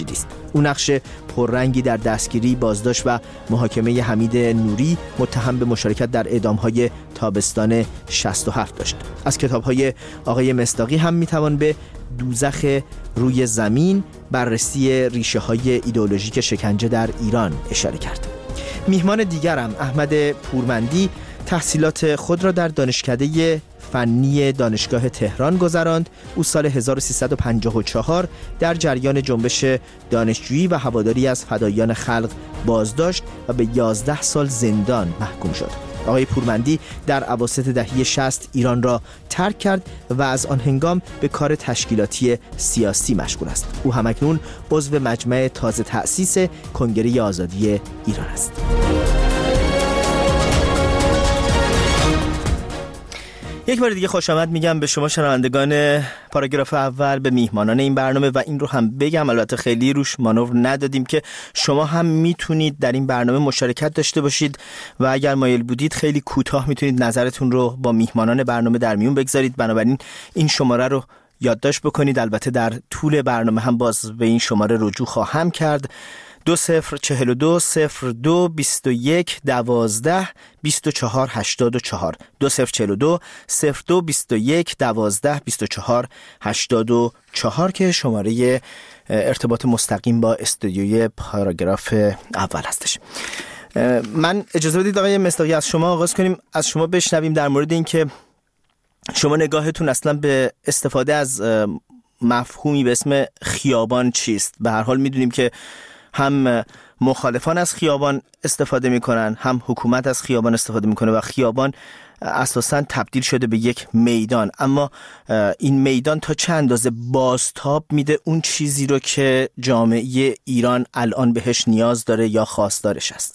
پیچیدی است. او نقش پررنگی در دستگیری، بازداشت و محاکمه حمید نوری متهم به مشارکت در اعدام‌های تابستان 67 داشت. از کتاب‌های آقای مصداقی هم می‌توان به دوزخ روی زمین، بررسی ریشه‌های ایدئولوژیک شکنجه در ایران اشاره کرد. میهمان دیگرم احمد پورمندی تحصیلات خود را در دانشکده فنی دانشگاه تهران گذراند. او سال 1354 در جریان جنبش دانشجویی و هواداری از فداییان خلق بازداشت و به 11 سال زندان محکوم شد. آقای پورمندی در اواسط دهه 60 ایران را ترک کرد و از آن هنگام به کار تشکیلاتی سیاسی مشغول است. او همکنون عضو مجمع تازه تأسیس کنگره آزادی ایران است. یک بار دیگه خوش آمد میگم به شما شنوندگان پاراگراف اول، به میهمانان این برنامه، و این رو هم بگم البته خیلی روش مانور ندادیم که شما هم میتونید در این برنامه مشارکت داشته باشید و اگر مایل بودید خیلی کوتاه میتونید نظرتون رو با میهمانان برنامه در میون بگذارید. بنابراین این شماره رو یادداشت بکنید. البته در طول برنامه هم باز به این شماره رجوع خواهم کرد. 2042 02 21 12 24 84 2042 02 21 12 24 84 که شماره ارتباط مستقیم با استودیوی پاراگراف اول هستش. من اجازه بدید آقای مصداقی از شما آغاز کنیم، از شما بشنویم در مورد این که شما نگاهتون اصلا به استفاده از مفهومی به اسم خیابان چیست. به هر حال میدونیم که هم مخالفان از خیابان استفاده میکنن، هم حکومت از خیابان استفاده میکنه و خیابان اساساً تبدیل شده به یک میدان. اما این میدان تا چه اندازه بازتاب میده اون چیزی رو که جامعه ایران الان بهش نیاز داره یا خواستارش است؟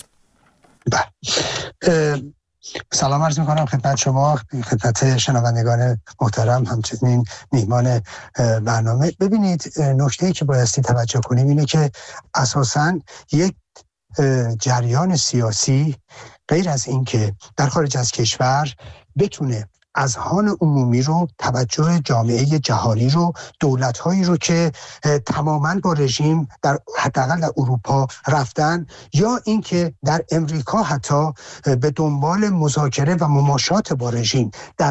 سلام عرض میکنم خدمت شما، خدمت شنوندگان محترم، همچنین میهمان برنامه. ببینید، نکته‌ای که بایستی توجه کنیم اینه که اساساً یک جریان سیاسی غیر از این که در خارج از کشور بتونه اذهان عمومی رو، توجه جامعه جهانی رو، دولت‌هایی رو که تماماً با رژیم در حداقل در اروپا رفتن یا اینکه در امریکا حتی به دنبال مذاکره و مماشات با رژیم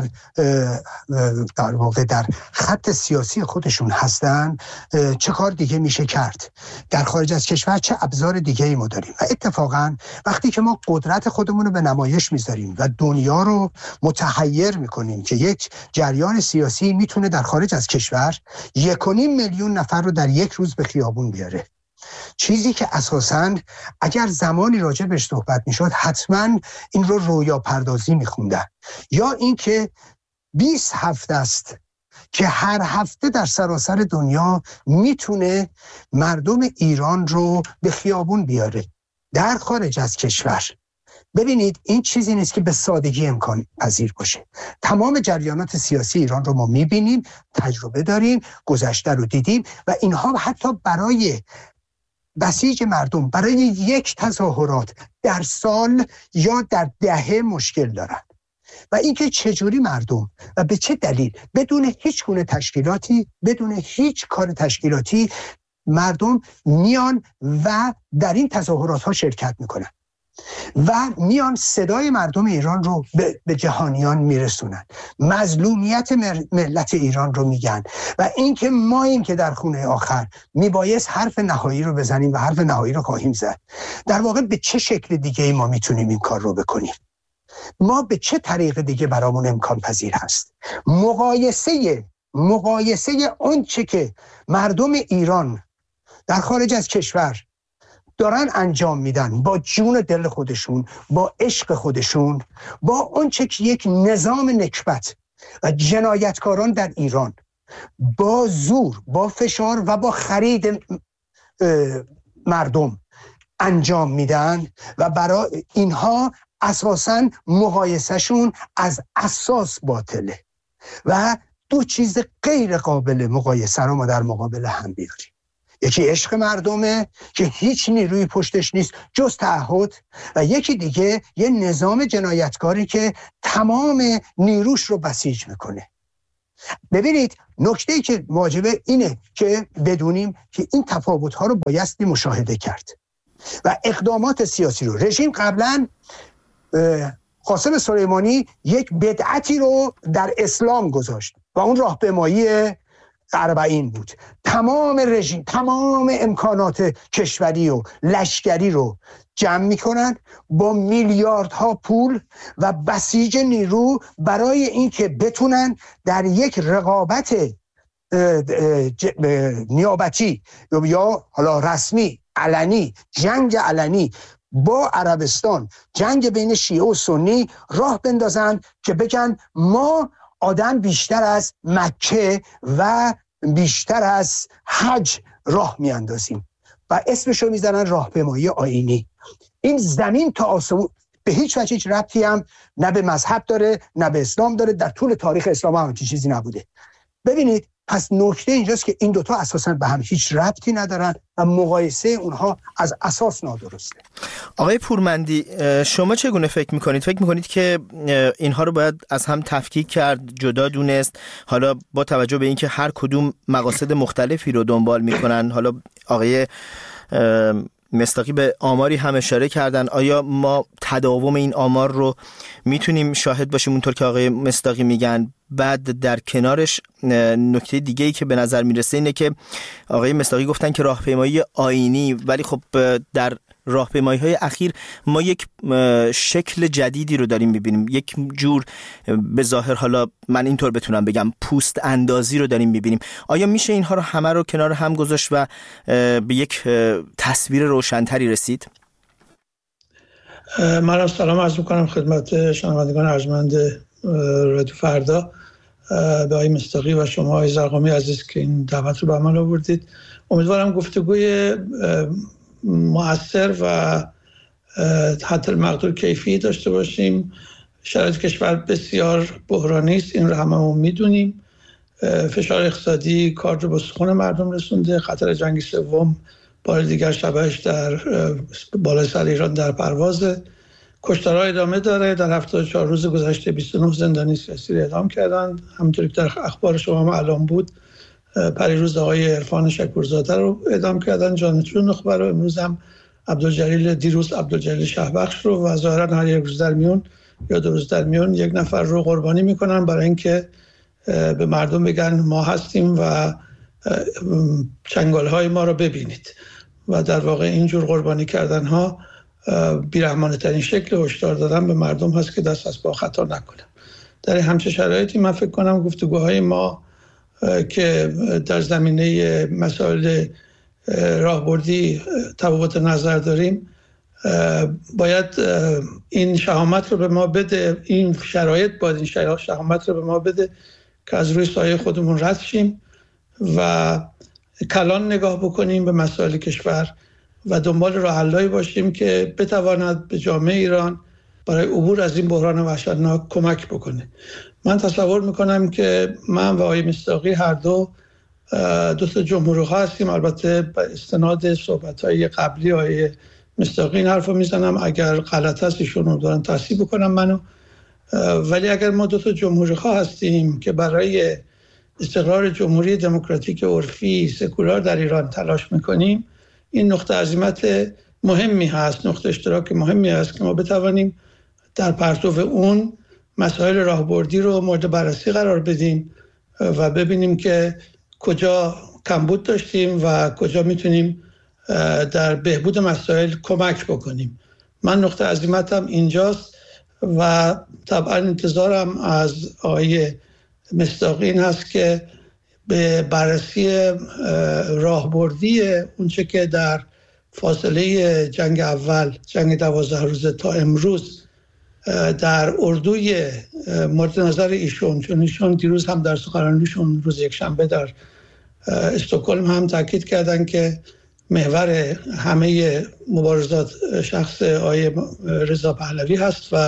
در واقع در خط سیاسی خودشون هستن، چه کار دیگه میشه کرد؟ در خارج از کشور چه ابزار دیگه ای ما داریم؟ و اتفاقاً وقتی که ما قدرت خودمون رو به نمایش میذاریم و دنیا رو متحیر میکنیم که یک جریان سیاسی میتونه در خارج از کشور 1.5 میلیون نفر رو در یک روز به خیابون بیاره، چیزی که اساساً اگر زمانی راجع بهش صحبت میشد حتما این رو رویا پردازی میخوندن. یا اینکه 20 هفته است که هر هفته در سراسر دنیا میتونه مردم ایران رو به خیابون بیاره در خارج از کشور. ببینید، این چیزی نیست که به سادگی امکان پذیر باشه. تمام جریانات سیاسی ایران رو ما میبینیم، تجربه داریم، گذشته رو دیدیم و اینها حتی برای بسیج مردم، برای یک تظاهرات در سال یا در دهه مشکل دارن. و اینکه چجوری مردم و به چه دلیل بدون هیچ گونه تشکیلاتی، بدون هیچ کار تشکیلاتی مردم میان و در این تظاهرات ها شرکت میکنن و میان صدای مردم ایران رو به جهانیان میرسونن، مظلومیت ملت ایران رو میگن و اینکه ماییم که در خونه آخر میبایست حرف نهایی رو بزنیم و حرف نهایی رو خواهیم زد. در واقع به چه شکل دیگه ای ما میتونیم این کار رو بکنیم؟ ما به چه طریق دیگه برامون امکان پذیر هست؟ مقایسه اون چه که مردم ایران در خارج از کشور دارن انجام میدن با جون دل خودشون، با عشق خودشون، با اون چه که یک نظام نکبت و جنایتکاران در ایران با زور، با فشار و با خرید مردم انجام میدن و برای اینها اساساً مقایسهشون از اساس باطله و دو چیز غیر قابل مقایسه رو ما در مقابل هم بیاریم. یکی عشق مردمه که هیچ نیروی پشتش نیست جز تعهد و یکی دیگه یه نظام جنایتکاری که تمام نیروش رو بسیج میکنه. ببینید نکته‌ای که واجبه اینه که بدونیم که این تفاوت‌ها رو بایستی مشاهده کرد و اقدامات سیاسی رو. رژیم قبلا قاسم سلیمانی یک بدعتی رو در اسلام گذاشت و اون راهپیمایی 40 بود. تمام رژیم، تمام امکانات کشوری و لشکری رو جمع میکنن با میلیاردها پول و بسیج نیرو برای اینکه بتونن در یک رقابت نیابتی یا حالا رسمی علنی، جنگ علنی با عربستان، جنگ بین شیعه و سنی راه بندازن که بگن ما آدم بیشتر از مکه و بیشتر از حج راه میاندازیم و اسمشو میزنن راهپیمایی آیینی. این زمین تا آسمون به هیچ وجه هیچ ربطی هم نه به مذهب داره نه به اسلام داره. در طول تاریخ اسلام هم چیزی نبوده. ببینید پس نکته اینجاست که این دوتا اساساً به هم هیچ ربطی ندارن و مقایسه اونها از اساس نادرسته. آقای پورمندی، شما چگونه فکر میکنید؟ فکر میکنید که اینها رو باید از هم تفکیک کرد، جدا دونست، حالا با توجه به اینکه هر کدوم مقاصد مختلفی رو دنبال میکنن؟ حالا آقای مصداقی به آماری هم اشاره کردن. آیا ما تداوم این آمار رو میتونیم شاهد باشیم اونطور که آقای مصداقی میگن؟ بعد در کنارش نکته دیگه‌ای که به نظر میرسه اینه که آقای مصداقی گفتن که راهپیمایی آیینی، ولی خب در راهپیمایی‌های اخیر ما یک شکل جدیدی رو داریم می‌بینیم، یک جور به ظاهر، حالا من اینطور بتونم بگم، پوست اندازی رو داریم می‌بینیم. آیا میشه اینها رو همه رو کنار هم گذاشت و به یک تصویر روشن‌تری رسید؟ من سلام عرض می‌کنم خدمت شنوندگان ارجمند رادیو فردا، به آقای مصداقی و شما آقای زرقامی عزیز که این دعوت رو به عمل آوردید. امیدوارم گفتگوی مؤثر و حتی المقدور کیفی داشته باشیم. شرایط کشور بسیار بحرانی است، این رو هممون میدونیم. فشار اقتصادی کار رو به سخون مردم رسونده. خطر جنگ سوم بار دیگر شبهش در بالای سر ایران در پروازه. کشتارها ادامه داره. در 74 روز گذشته 29 زندانی سیاسی رو اعدام کردند. همونطوری که در اخبار شما هم اعلام بود، پریروز آقای عرفان شکورزاده رو اعدام کردن، جانشین نخبه رو. امروز هم دیروز عبدالجلیل شهبخش رو، و ظاهرا هر یک روز در میون یا 2 روز در میون یک نفر رو قربانی میکنن برای اینکه به مردم بگن ما هستیم و چنگالهای ما رو ببینید. و در واقع اینجور قربانی کردن ها بیرحمانه ترین شکل هشدار دادن به مردم هست که دست از پا خطا نکنن. در همچه شرایطی من فکر کنم گفتگوهای ما که در زمینه مسائل راهبردی تفاوت نظر داریم باید این شهامت رو به ما بده، این شرایط باید این شهامت رو به ما بده که از روی سایه خودمون رد شیم و کلان نگاه بکنیم به مسائل کشور و دنبال راه حل‌هایی باشیم که بتواند به جامعه ایران برای عبور از این بحران وحشتناک کمک بکنه. من تصور میکنم که من و آقای مصداقی هر دو تا جمهوری‌خواه هستیم. البته به استناد صحبت‌های قبلی آقای مصداقی این حرفو میزنم، اگر غلط هست ایشون دارن تصحیح بکنم منو. ولی اگر ما 2 تا جمهوری‌خواه هستیم که برای استقرار جمهوری دموکراتیک عرفی سکولار در ایران تلاش میکنیم، این نقطه عظمت مهمی هست، نقطه اشتراک مهمی هست که ما بتوانیم در پرتو اون مسائل راهبردی رو مورد بررسی قرار بدیم و ببینیم که کجا کمبود داشتیم و کجا میتونیم در بهبود مسائل کمک بکنیم. من نقطه عظمتم اینجاست و طبعا انتظارم از آقای مصداقی این هست که به بررسی راهبردی اونچه که در فاصله جنگ اول، جنگ 12 روزه تا امروز در اردوی مورد نظر ایشون، چون ایشون دیروز هم در سخنرانیشون روز یکشنبه در استکهلم هم تاکید کردن که محور همه مبارزات شخص آقای رضا پهلوی هست و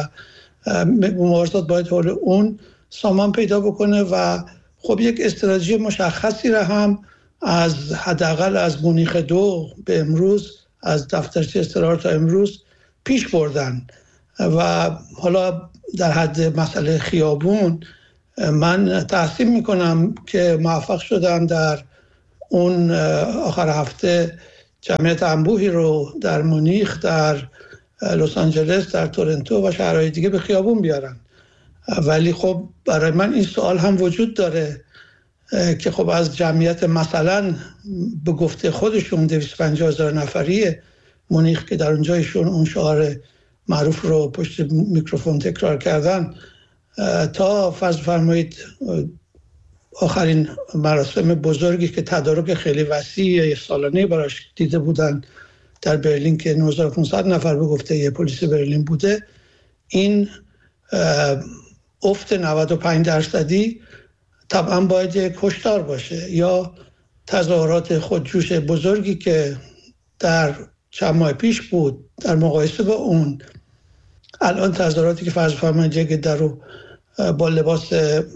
مبارزات باید حول اون سامان پیدا بکنه و خب یک استراتژی مشخصی را هم از حداقل از مونیخ 2 به امروز، از دفترچه استقرار تا امروز پیش بردن و حالا در حد مسئله خیابون من تحسین میکنم که موفق شدم در اون آخر هفته جمعیت انبوهی رو در مونیخ، در لس آنجلس، در تورنتو و شهرهای دیگه به خیابون بیارن. ولی خب برای من این سوال هم وجود داره که خب از جمعیت مثلا به گفته خودشون 250,000 نفری مونیخ که در اونجا ایشون اون شعار معروف رو پشت میکروفون تکرار کردن، تا فرض فرمایید آخرین مراسم بزرگی که تدارک خیلی وسیع سالانه براش دیده بودن در برلین که 9500 نفر به گفته یه پلیس برلین بوده، این افت 95% طبعا باید یک هشدار باشه. یا تظاهرات خودجوش بزرگی که در چند ماه پیش بود، در مقایسه با اون الان تظاهراتی که فرض فرمایید جگه رو با لباس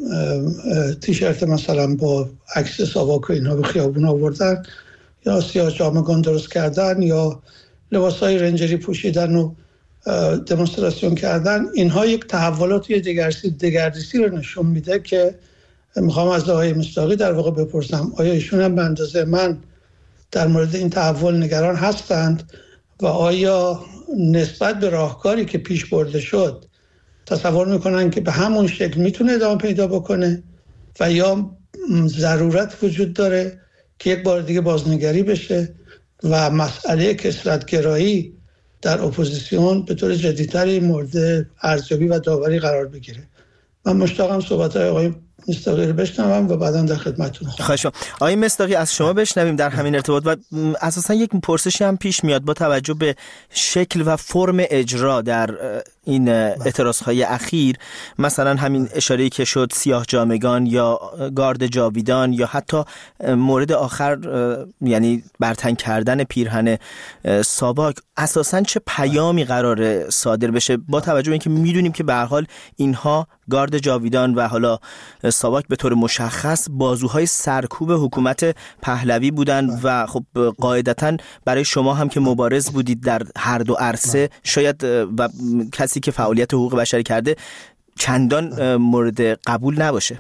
تیشرت مثلا با عکس ساواک و اینها به خیابون آوردن، یا سیاه جامگان درست کردن، یا لباسهای رنجری پوشیدن و دمونستراسیون کردن، اینها یک تحولات یا دگردیسی رو نشون میده که میخوام از آقای مصداقی در واقع بپرسم آیا ایشون هم به اندازه من در مورد این تحول نگران هستند و آیا نسبت به راهکاری که پیش برده شد تصور میکنن که به همون شکل میتونه ادامه پیدا بکنه و یا ضرورت وجود داره که یک بار دیگه بازنگری بشه و مسئله کثرت‌گرایی در اپوزیسیون به طور جدی‌تری مورد ارزیابی و داوری قرار بگیره. من مشتاقم صحبت‌های آقای مصداقی رو بشنوم و بعداً در خدمتتون خواهم. آقای مصداقی از شما بشنویم در همین ارتباط. و اساساً یک پرسشی هم پیش میاد با توجه به شکل و فرم اجرا در این اعتراضهای اخیر، مثلا همین اشاره‌ای که شد سیاه جامگان یا گارد جاویدان یا حتی مورد آخر یعنی برتن کردن پیرهن ساواک، اساساً چه پیامی قراره صادر بشه با توجه به اینکه میدونیم که به هر حال اینها گارد جاویدان و حالا ساواک به طور مشخص بازوهای سرکوب حکومت پهلوی بودن و خب قاعدتاً برای شما هم که مبارز بودید در هر دو عرصه شاید و کسی که فعالیت حقوق بشری کرده چندان مورد قبول نباشه.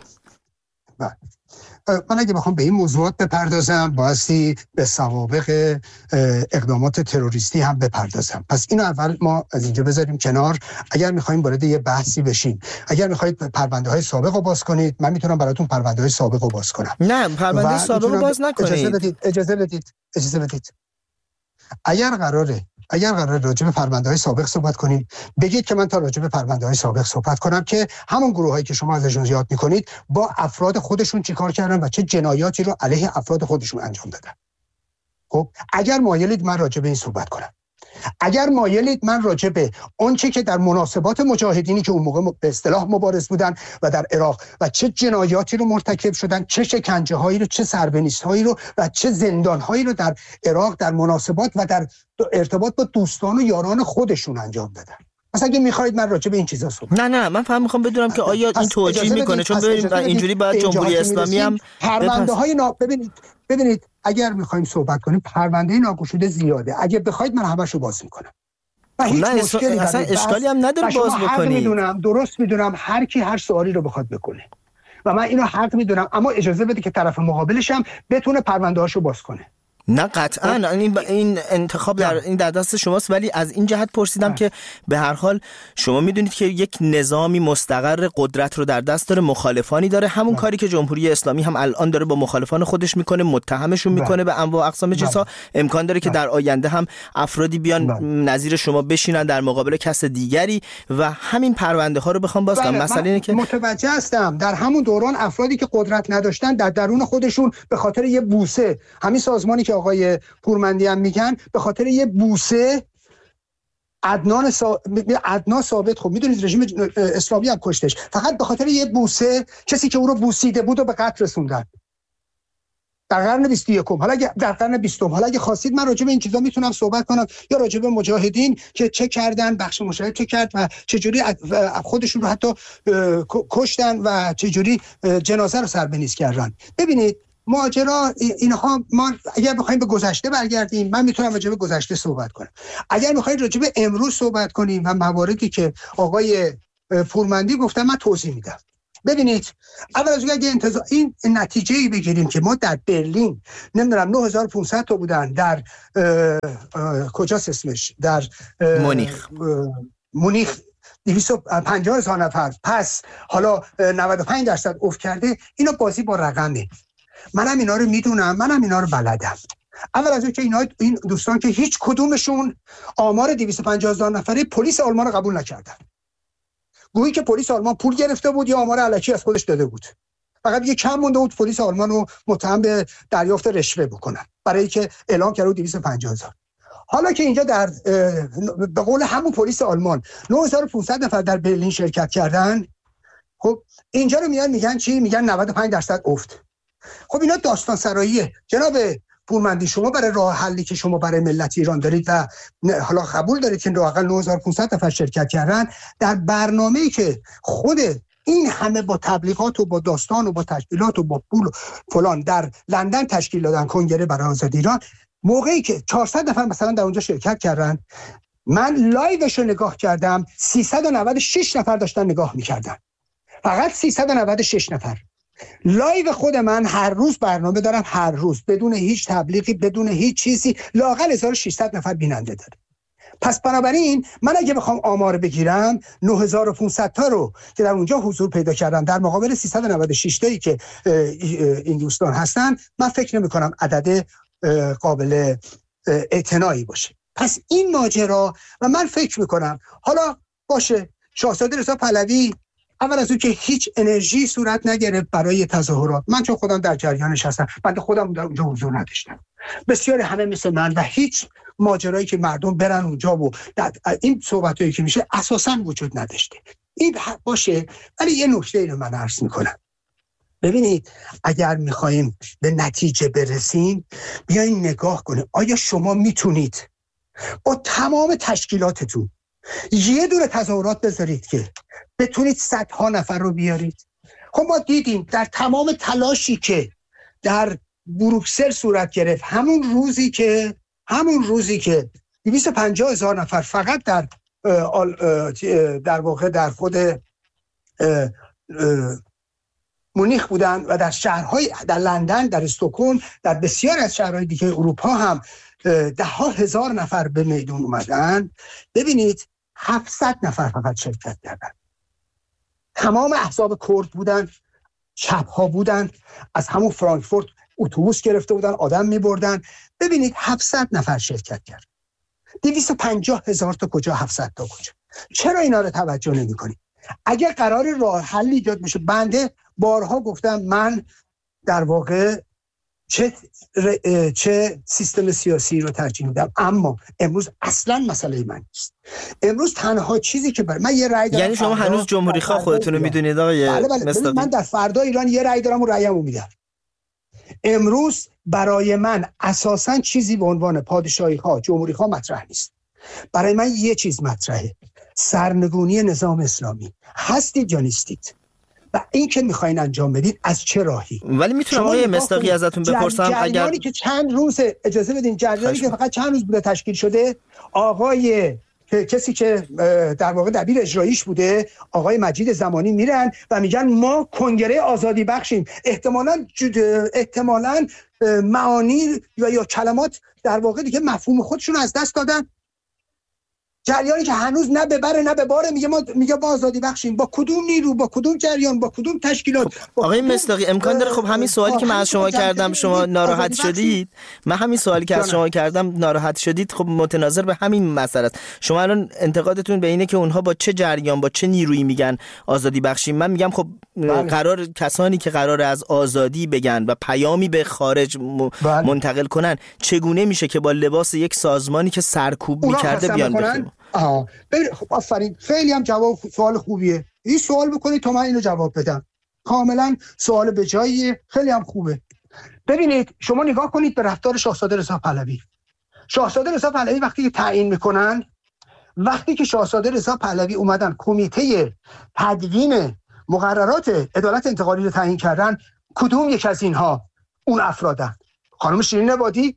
من اگه بخوام به این موضوعات بپردازم بایستی به سوابق اقدامات تروریستی هم بپردازم. پس اینو اول ما از اینجا بذاریم کنار. اگر میخوایم وارد یه بحثی بشیم، اگر میخواید پرونده های سابق رو باز کنید، من میتونم براتون پرونده های سابق رو باز کنم. نه پرونده سابق رو باز نکنید. اجازه بدید. اگر قراره راجع به پرونده‌های سابق صحبت کنیم، بگید که من تا راجع به پرونده‌های سابق صحبت کنم که همون گروهایی که شما ازشون یاد می‌کنید با افراد خودشون چیکار کردن و چه جنایاتی رو علیه افراد خودشون انجام دادن. خب اگر مایلید من راجع به این صحبت کنم، اگر مایلید من راجع به اون چه که در مناسبات مجاهدینی که اون موقع به اصطلاح مبارز بودن و در عراق و چه جنایاتی رو مرتکب شدن، چه شکنجه‌هایی رو، چه سربنیست‌هایی رو و چه زندان‌هایی رو در عراق در مناسبات و در ارتباط با دوستان و یاران خودشون انجام دادن. مثلا اگه می‌خواید من راجع به این چیزا صحبت نه من فهم می‌خوام بدونم که آیا این توجیه می‌کنه، چون ببینید اینجوری باید جمهوری اسلامی هم پرونده‌های ببینید اگر می‌خوایم صحبت کنیم پرونده ناگشوده زیاده. اگه بخواید من همه‌شو باز می‌کنم. نه اصلا اشکالی هم نداره باز بکنید. درست میدونم هر کی هر سوالی رو بخواد بکنه و من اینو حق میدونم، اما اجازه بده که طرف مقابلش هم بتونه پرونده‌هاشو باز کنه. نه قطعاً این انتخاب در دست شماست، ولی از این جهت پرسیدم که به هر حال شما میدونید که یک نظامی مستقر قدرت رو در دست داره، مخالفانی داره، همون کاری که جمهوری اسلامی هم الان داره با مخالفان خودش میکنه، متهمشون میکنه به انواع اقسام چیزها. امکان داره که در آینده هم افرادی بیان نظیر شما بشینن در مقابل کس دیگری و همین پرونده ها رو بخوام باز کنم. مسئله اینه که متوجه هستم در همون دوران افرادی که قدرت نداشتن در درون خودشون به خاطر یه بوسه، همین سازمانی که آقای پورمندی هم میگن، به خاطر یه بوسه عدنان ثابت، خب میدونید رژیم اسلامی هم کشتش، فقط به خاطر یه بوسه کسی که او رو بوسیده بود و به قتل رسوندن در قرن 21. حالا در قرن 20 حالا اگه خواستید من راجع به این چیزا میتونم صحبت کنم، یا راجع به مجاهدین که چه کردن، بخش مجاهد چه کرد و چه جوری خودشون رو حتی کشتن و چه جوری جنازه رو سربنیز کردن. ببینید ماجرا اینها، ما اگر بخوایم به گذشته برگردیم من میتونم راجع به گذشته صحبت کنم. اگر میخواید راجع به امروز صحبت کنیم و مواردی که آقای پورمندی گفتن من توضیح میدم. ببینید اول از اگه این نتیجه‌ای بگیریم که ما در برلین نمیدونم 9500 تا بودن، در کجاست اسمش، در مونیخ 250,000 نفر، پس حالا 95% افت کرده. اینا بازی با رقمه. منم اینا رو میدونم، منم اینا رو بلدم. اول از اون که این دوستان که هیچ کدومشون آمار 250,000 نفره پلیس آلمان رو قبول نکردن. گویی که پلیس آلمان پول گرفته بود یا آمار الکی از خودش داده بود. فقط یه کم مونده بود پلیس آلمان رو متهم به دریافت رشوه بکنن برای که اعلام کرده 250,000. حالا که اینجا در به قول همون پلیس آلمان 9500 نفر در برلین شرکت کردن، خب اینجا رو میگن چی؟ میگن 95% افت. خب اینا داستان سراییه. جناب پورمندی، شما برای راه حلی که شما برای ملت ایران دارید و حالا قبول دارید که حداقل 9500 نفر شرکت کردن، در برنامه‌ای که خود این همه با تبلیغات و با داستان و با تشکیلات و با پول و فلان در لندن تشکیل دادن کنگره برای آزادی ایران، موقعی که 400 نفر مثلا در اونجا شرکت کردن، من لایوش رو نگاه کردم، 396 نفر داشتن نگاه می‌کردن. فقط 396 نفر. لایو خود من هر روز برنامه دارم، هر روز بدون هیچ تبلیغی، بدون هیچ چیزی، لااقل 1600 نفر بیننده داره. پس بنابراین من اگه بخوام آمار بگیرم 9500 تا رو که در اونجا حضور پیدا کردن در مقابل 396 تایی که این دوستان هستن، من فکر نمی کنم عدد قابل اعتنایی باشه. پس این ماجرا، و من فکر میکنم حالا باشه شاهزاده رضا پهلوی اول از اون که هیچ انرژی صورت نگرفت برای تظاهرات. من چون خودم در جریانش هستم، من خودم در اونجا حضور نداشتم. بسیاری همه مثل من و هیچ ماجرایی که مردم برن اونجا و این صحبتایی که میشه اساساً وجود نداشته. این باشه، ولی یه نکته رو من عرض میکنم. ببینید اگر میخوایم به نتیجه برسیم، بیاین نگاه کنیم آیا شما میتونید با تمام تشکیلاتتون یه دونه تظاهرات بذارید که بتونید صدها نفر رو بیارید؟ خب ما دیدیم در تمام تلاشی که در بروکسل صورت گرفت، همون روزی که 250,000 نفر فقط در واقع در خود مونیخ بودن و در شهرهای، در لندن، در استکهلم، در بسیار از شهرهای دیگه اروپا هم 10,000 نفر به میدون اومدن. ببینید 700 نفر فقط شرکت کردن. تمام احزاب کرد بودن، چپ‌ها بودن، از همون فرانکفورت اتوبوس گرفته بودن، آدم می‌بردن. ببینید 700 نفر شرکت کرد. 250,000 تا کجا، 700 تا کجا؟ چرا اینا رو توجه نمی‌کنید؟ اگر قرار راه حل ایجاد بشه، بنده بارها گفتم من در واقع چه سیستم سیاسی رو ترجیح میدم، اما امروز اصلا مسئله من نیست. امروز تنها چیزی که من یه رأی دارم، یعنی شما هنوز جمهوری خواه خودتون رو میدونید آقای مصداقی؟ من در فردا ایران یه رأی دارم و رأیمو میدم. امروز برای من اساساً چیزی به عنوان پادشاهی ها، جمهوری ها مطرح نیست. برای من یه چیز مطرحه: سرنگونی نظام اسلامی. هستید یا نیستید؟ و این که میخواین انجام بدید از چه راهی؟ ولی میتونم آقای مصداقی ازتون بپرسم، جریانی که چند روز اجازه بدین، جریانی که فقط چند روز بوده تشکیل شده، آقای کسی که در واقع دبیر اجراییش بوده، آقای مجید زمانی، میرن و میگن ما کنگره آزادی بخشیم. احتمالاً معانی یا کلمات در واقع دیگه مفهوم خودشون از دست دادن. جریانی که هنوز نه ببره نه بباره میگه با آزادی بخشیم. با کدوم نیرو، با کدوم جریان، با کدوم تشکیلات؟ آقای مصداقی امکان داره خب همین سوالی که من از شما کردم شما ناراحت شدید، من همین سوالی که از شما کردم ناراحت شدید، خب متناظر به همین مسئله است. شما الان انتقادتون به اینه که اونها با چه جریان، با چه نیرویی میگن آزادی بخشیم. من میگم خب قرار کسانی که قرار از آزادی بگن و پیامی به خارج منتقل کنن، چگونه میشه که با لباس یک سازمانی که سرکوب میکرده بیان بگن؟ خب آفرین، خیلی هم سوال خوبیه. این سوال بکنید تا من اینو جواب بدم. کاملا سوال به جاییه، خیلی هم خوبه. ببینید شما نگاه کنید به رفتار شاهزاده رضا پهلوی. شاهزاده رضا پهلوی وقتی که تعیین میکنن، وقتی که شاهزاده رضا پهلوی اومدن کمیته تدوین مقررات عدالت انتقالی رو تعیین کردن، کدوم یک از اینها اون افرادن؟ خانم شیرین عبادی،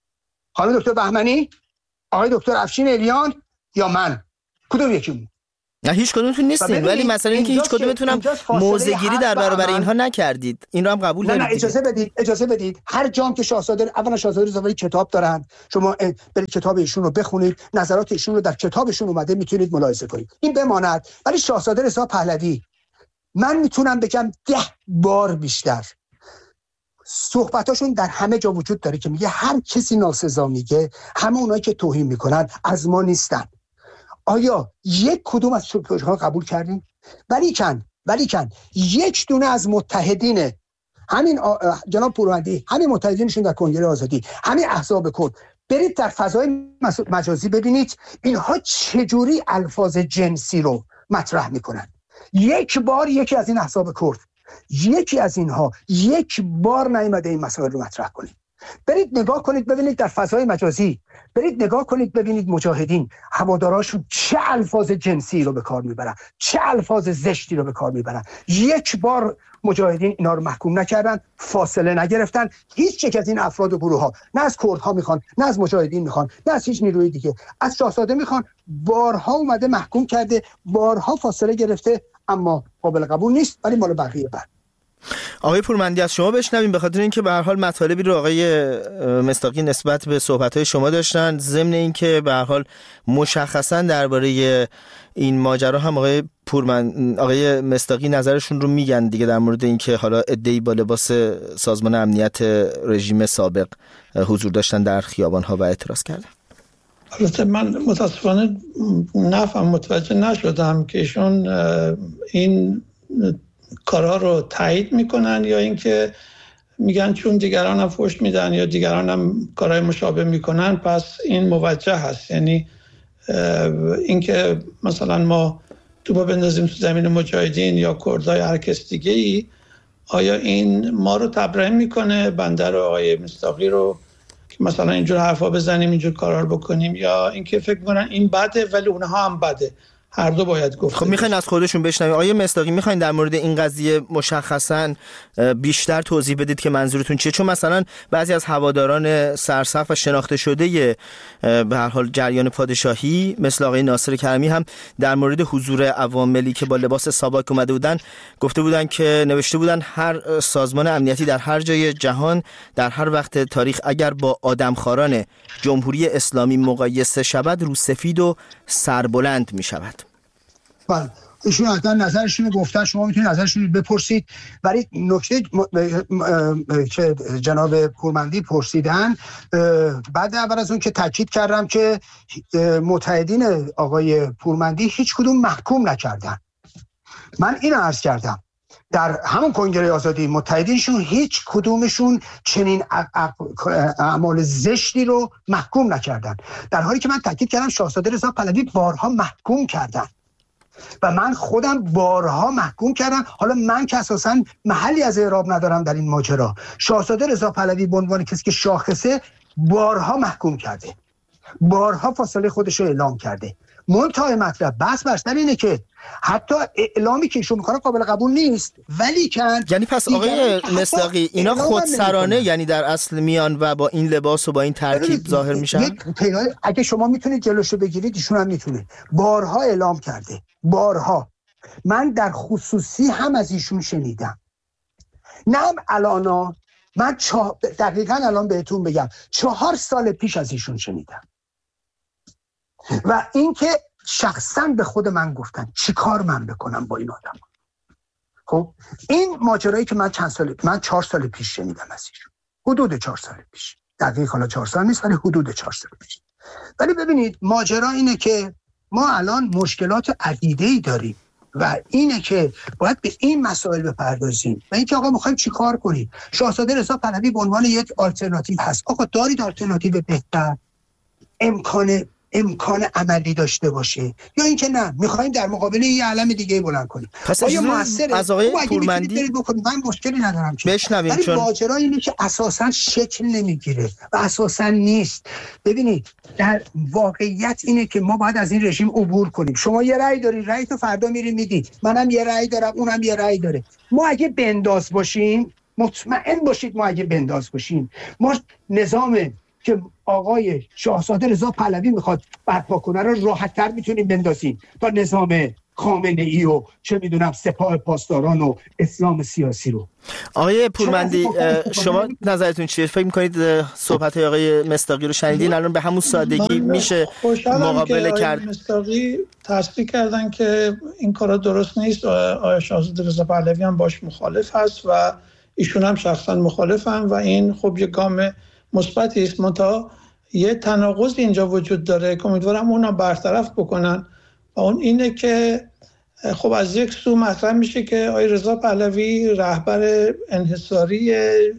خانم دکتر بهمنی، آقای دکتر افشین الیان یا من؟ کدوم یکی بود؟ نه هیچ کدومتون نیستین، ولی مثلا اینکه هیچ کدومتون هم موضع‌گیری در برابر اینها نکردید، این رو هم قبول دارید؟ نه اجازه بدید هر جام که شاهزاده، اولا شاهزاده رضا کتاب دارن، شما برید کتاب ایشون رو بخونید، نظرات ایشون رو در کتابشون اومده میتونید ملاحظه کنید، این بماند. ولی شاهزاده رضا پهلوی من میتونم بگم 10 بار بیشتر صحبتاشون در همه جا وجود داره که میگه هر کسی ناسزا میگه، همه اونایی که توهین میکنن از ما نیستن. آیا یک کدوم از شبهه‌ها قبول کردیم؟ ولیکن یک دونه از متحدین همین جناب پوروندی، همین متحدینشون در کنگره آزادی، همین احزاب کرد، برید در فضای مجازی ببینید اینها چجوری الفاظ جنسی رو مطرح میکنن. یک بار یکی از این احزاب کرد، یکی از اینها یک بار نیامده این مسائل رو مطرح کنید. برید نگاه کنید ببینید در فضای مجازی، برید نگاه کنید ببینید مجاهدین هواداراشون چه الفاظ جنسی رو به کار میبرن، چه الفاظ زشتی رو به کار میبرن. یک بار مجاهدین اینا رو محکوم نکردن، فاصله نگرفتن. هیچ یک از این افراد و گروه ها نه از کردها میخوان، نه از مجاهدین میخوان، نه از هیچ نیروی دیگه، از شاهزاده میخوان. بارها اومده محکوم کرده، بارها فاصله گرفته، اما قابل قبول نیست. ولی مال بقیه بعد. آقای پورمندی از شما بشنویم، به خاطر اینکه به هر حال مطالبی رو آقای مصداقی نسبت به صحبت‌های شما داشتن، ضمن اینکه به هر حال مشخصا درباره این ماجرا هم آقای مصداقی نظرشون رو میگن دیگه، در مورد اینکه حالا عده‌ای با لباس سازمان امنیت رژیم سابق حضور داشتن در خیابان‌ها و اعتراض کردن. البته من متاسفانه متوجه نشدم که ایشون این کارها رو تایید میکنن یا اینکه میگن چون دیگران هم فحش میدن یا دیگران هم کارهای مشابه میکنن پس این موجه هست. یعنی اینکه مثلا ما توپا بندازیم تو زمین مجاهدین یا کردای هر کس دیگه ای، آیا این ما رو تبرئه میکنه، بنده رو، آقای مصداقی رو، که مثلا اینجور حرفا بزنیم، اینجور کارا رو بکنیم، یا اینکه فکر میکنن این بده ولی اونها هم بده؟ هر دو باید گفت. خب میخواین از خودشون بشنویم. آقای مصداقی میخواین در مورد این قضیه مشخصا بیشتر توضیح بدید که منظورتون چیه؟ چون مثلا بعضی از هواداران سرصف و شناخته شده به هر حال جریان پادشاهی مثل آقای ناصر کرمی هم در مورد حضور عواملی که با لباس ساواک اومده بودن گفته بودن که نوشته بودن هر سازمان امنیتی در هر جای جهان در هر وقت تاریخ اگر با آدمخواران جمهوری اسلامی مقایسه شود رو سفید و سربلند می شود. بله، ایشون حتما نظرشون رو گفتن، شما میتونید نظرشون رو بپرسید. ولی نکته که جناب پورمندی پرسیدن، بعد اول از اون که تاکید کردم که متحدین آقای پورمندی هیچ کدوم محکوم نکردن. من اینو عرض کردم در همون کنگره آزادی متحدینشون هیچ کدومشون چنین اعمال زشتی رو محکوم نکردن، در حالی که من تاکید کردم شاهزاده رضا پهلوی بارها محکوم کردن و من خودم بارها محکوم کردم. حالا من که اساساً محلی از اعراب ندارم در این ماجرا، شاهزاده رضا پهلوی به عنوان کسی که شاخصه بارها محکوم کرده، بارها فاصله خودش رو اعلام کرده. منتهای مطلب بس برسر اینه که حتی اعلامی که ایشون میکنه قابل قبول نیست، ولی یعنی پس آقای مصداقی اینا خودسرانه یعنی در اصل میان و با این لباس و با این ترکیب ظاهر میشن؟ اگه شما میتونید جلوشو بگیرید ایشون هم میتونه. بارها اعلام کرده، بارها. من در خصوصی هم از ایشون شنیدم، نه هم الانا، من دقیقاً الان بهتون بگم 4 سال پیش از ایشون شنیدم. و اینکه شخصاً به خود من گفتن چی کار من بکنم با این آدم. خب این ماجرایی که من 4 سال پیش شنیدم از ایشون، حدود 4 سال پیش، دقیق حالا 4 سال نیست ولی حدود 4 سال پیش. ولی ببینید ماجرا اینه که ما الان مشکلات عدیده‌ای داریم و اینه که باید به این مسائل بپردازیم و اینکه آقا می‌خوایم چی کار کنیم. شاهزاده رضا پهلوی به عنوان یک آلترناتیو هست. آقا دارید آلترناتیو بهتر، امکان عملی داشته باشه، یا اینکه نه میخوایم در مقابل یه علم دیگه بلند کنیم. پس از آقای پورمندی من مشکلی ندارم که بشنویم، ولی چون ماجرا اینه که اساساً شکل نمیگیره و اساساً نیست. ببینید در واقعیت اینه که ما باید از این رژیم عبور کنیم. شما یه رأی داری، رأی تو فردا میری میدی، منم یه رأی دارم، اونم یه رأی داره. ما اگه بنداز باشیم، مطمئن باشید ما اگه بنداز باشیم، ما نظام که آقای شاهزاده رضا پهلوی میخواد برپا کنه رو راحت‌تر میتونیم بندازیم تا نظام خامنه ای و چه میدونم سپاه پاسداران و اسلام سیاسی رو. آقای پورمندی شما نظرتون چیه؟ فکر میکنید صحبت آقای مصداقی رو شنیدین؟ الان به همون سادگی میشه مقابله کرد؟ مصداقی تصریح کردن که این کارا درست نیست. آقای شاهزاده رضا پهلوی هم باش مخالف هست و ایشون هم شخصا مخالفن و این خب یه گام مثبتی است. منتها یه تناقض اینجا وجود داره که امیدوارم اونم برطرف بکنن و اون اینه که خب از یک سو مطرح میشه که آقای رضا پهلوی رهبر انحصاری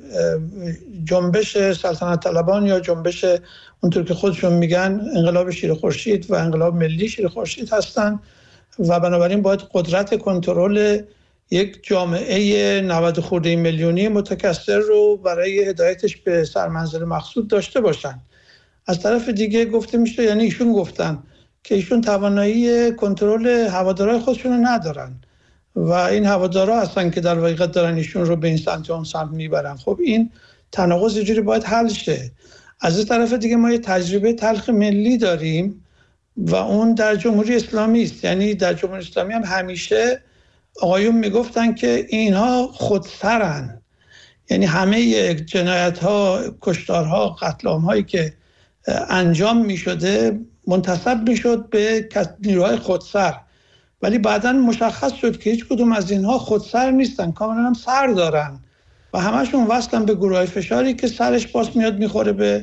جنبش سلطنت طلبان یا جنبش اونطور که خودشون میگن انقلاب شیر خورشید و انقلاب ملی شیر خورشید هستن و بنابراین باید قدرت کنترل یک جامعه 90 خورده میلیونی متکثر رو برای هدایتش به سرمنزل مقصود داشته باشن. از طرف دیگه گفته میشه، یعنی ایشون گفتن که ایشون توانایی کنترل هوادارهای خودشون رو ندارن و این هوادارها هستن که در واقع دارن ایشون رو به این سمت و اون سمت میبرن. خب این تناقض یه جوری باید حل شه. از این طرف دیگه ما یه تجربه تلخ ملی داریم و اون در جمهوری اسلامی است. یعنی در جمهوری اسلامی هم همیشه آقایون میگفتن که اینها خودسرن، یعنی همه جنایت‌ها، کشتارها، قتل عام‌هایی که انجام می‌شده منتسب میشد به نیروهای خودسر، ولی بعداً مشخص شد که هیچ کدوم از اینها خودسر نیستن، کاملا هم سر دارن و همشون وصلن به گروهای فشاری که سرش باز میاد میخوره به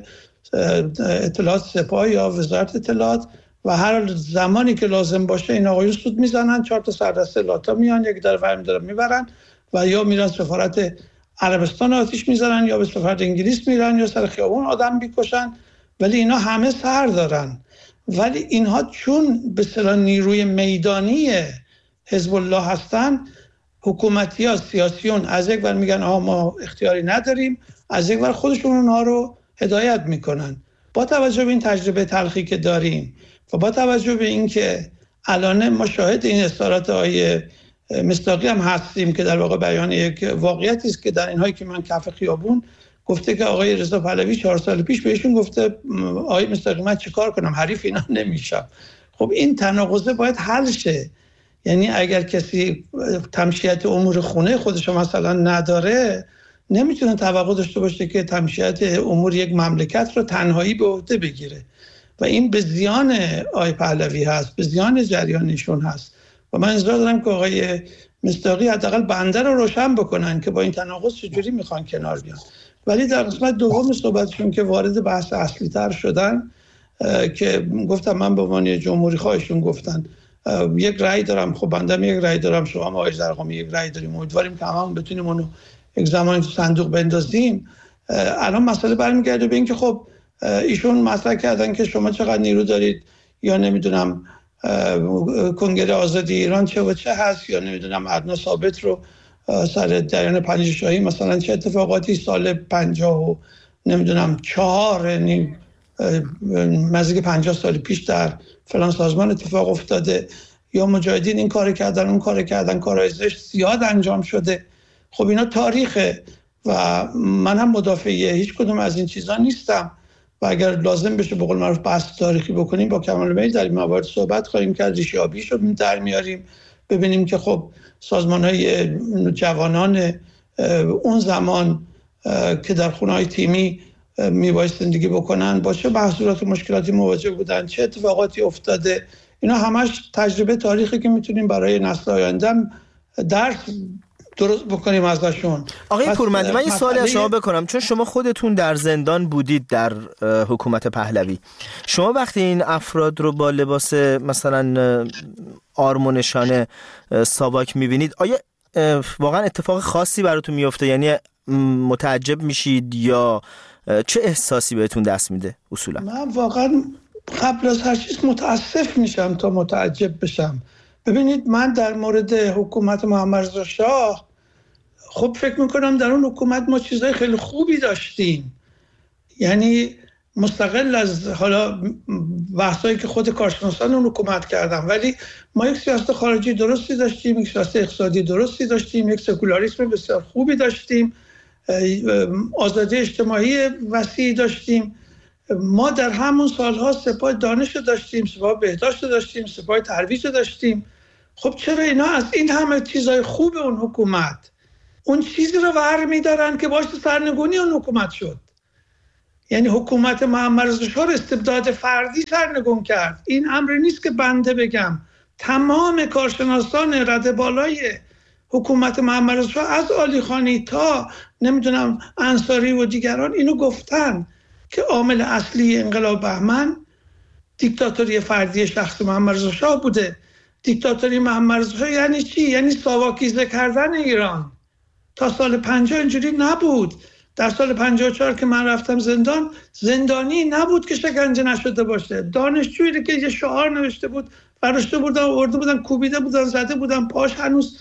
اطلاعات سپاه یا وزارت اطلاعات و هر زمانی که لازم باشه این آقایون سود میزنن، 4 تا سردسته لاتا میان یک در ورم دارن میبرن و یا میرن سفارت عربستان آتیش میزنن یا به سفارت انگلیس میرن یا سر خیابون آدم میکشن، ولی اینا همه سر دارن. ولی اینها چون به اصطلاح نیروی میدانی حزب الله هستن، حکومتی ها سیاسیون از یک ور میگن ما اختیاری نداریم، از یک ور خودشون اونها رو هدایت میکنن. با توجه به این تجربه تلخی که داریم و با توجه به این که الان ما شاهد این اظهارات آقای مصداقی هم هستیم که در واقع بیان یک واقعیتی است که در اینهایی که من کف خیابون گفته که آقای رضا پهلوی 4 سال پیش بهشون گفته آقای مصداقی من چیکار کنم، حریف اینا نمیشم. خب این تناقضه باید حل شه. یعنی اگر کسی تمشیت امور خونه خودش مثلا نداره، نمیتونه توقع داشته باشه که تمشیت امور یک مملکت رو تنهایی به عهده بگیره و این به زیان آقای پهلوی هست، به زیان جریانشون هست و من انتظار دارم که آقای مصداقی حداقل بنده رو روشن بکنن که با این تناقض چجوری میخوان کنار بیان. ولی در قسمت دوم صحبتشون که وارد بحث اصلی تر شدن که گفتم من به عنوان جمهوری خواهشون گفتن یک رأی دارم، خب بنده یک رأی دارم، شما آقای زرقامی یک رأی داریم، امیدواریم که همون بتونیم اونو یک زمانی تو صندوق بندازیم. الان مسئله برمیگرده به این که خب ایشون مطرح کردن که شما چقدر نیرو دارید یا نمیدونم کنگره آزادی ایران چه و چه هست یا نمیدونم ادنا ثابت رو سر جریان پنجشاهی مثلا چه اتفاقاتی سال 50 و نمیدونم 4 نزدیک 50 سال پیش در فلان سازمان اتفاق افتاده یا مجاهدین این کار کردن اون کار کردن، کارهای زشت زیاد انجام شده. خب اینا تاریخه و من هم مدافع هیچ کدوم از این چیزا نیستم و اگر لازم بشه به قول معروف بحث تاریخی بکنیم با کمال میل در این موارد صحبت خواهیم کرد، ریشه‌آبیشو در میاریم، ببینیم که خب سازمان‌های جوانان اون زمان که در خونه‌های تیمی میبایست زندگی بکنن با چه محصولات و مشکلاتی مواجه بودن، چه اتفاقاتی افتاده، اینا همش تجربه تاریخی که میتونیم برای نسل آینده درس درست بکنیم ازشون. آقای پورمندی من یه سوالی از شما بکنم، چون شما خودتون در زندان بودید در حکومت پهلوی، شما وقتی این افراد رو با لباس مثلا آرم و نشان ساواک میبینید، آیا واقعا اتفاق خاصی براتون میفته؟ یعنی متعجب میشید یا چه احساسی بهتون دست میده اصولا؟ من واقعا قبل از هر چیز متاسف میشم تا متعجب بشم. ببینید من در مورد حکومت محمد رضا شاه خب فکر میکنم در اون حکومت ما چیزای خیلی خوبی داشتیم، یعنی مستقل از حالا بحثایی که خود کارشناسان اون حکومت کردن، ولی ما یک سیاست خارجی درستی داشتیم، یک سیاست اقتصادی درستی داشتیم، یک سکولاریسم بسیار خوبی داشتیم، آزادی اجتماعی وسیعی داشتیم. ما در همون سالها سپاه دانش داشتیم، سپاه بهداشت داشتیم، سپاه ترویج داشتیم خب چرا اینا از این همه چیزای خوب اون حکومت اون چیزی رو ور میدارن که باعث سرنگونی اون حکومت شد؟ یعنی حکومت محمد رضا شاه استبداد فردی سرنگون کرد. این امری نیست که بنده بگم، تمام کارشناسان رده بالای حکومت محمد رضا شاه از علی خانی تا نمیدونم انصاری و دیگران اینو گفتن که عامل اصلی انقلاب بهمن دیکتاتوری فردی شخص محمد رضا شاه بوده. دیکتاتوری محمد رضا شاه یعنی چی؟ یعنی ساواکیزه کردن ایران. تا سال 50 اینجوری نبود. در سال 54 که من رفتم زندان، زندانی نبود که شکنجه نشده باشه. دانشجویی که یه شعار نوشته بود، فراشته بودن، آورده بودن، کوبیده بودن، زده بودن، پاش هنوز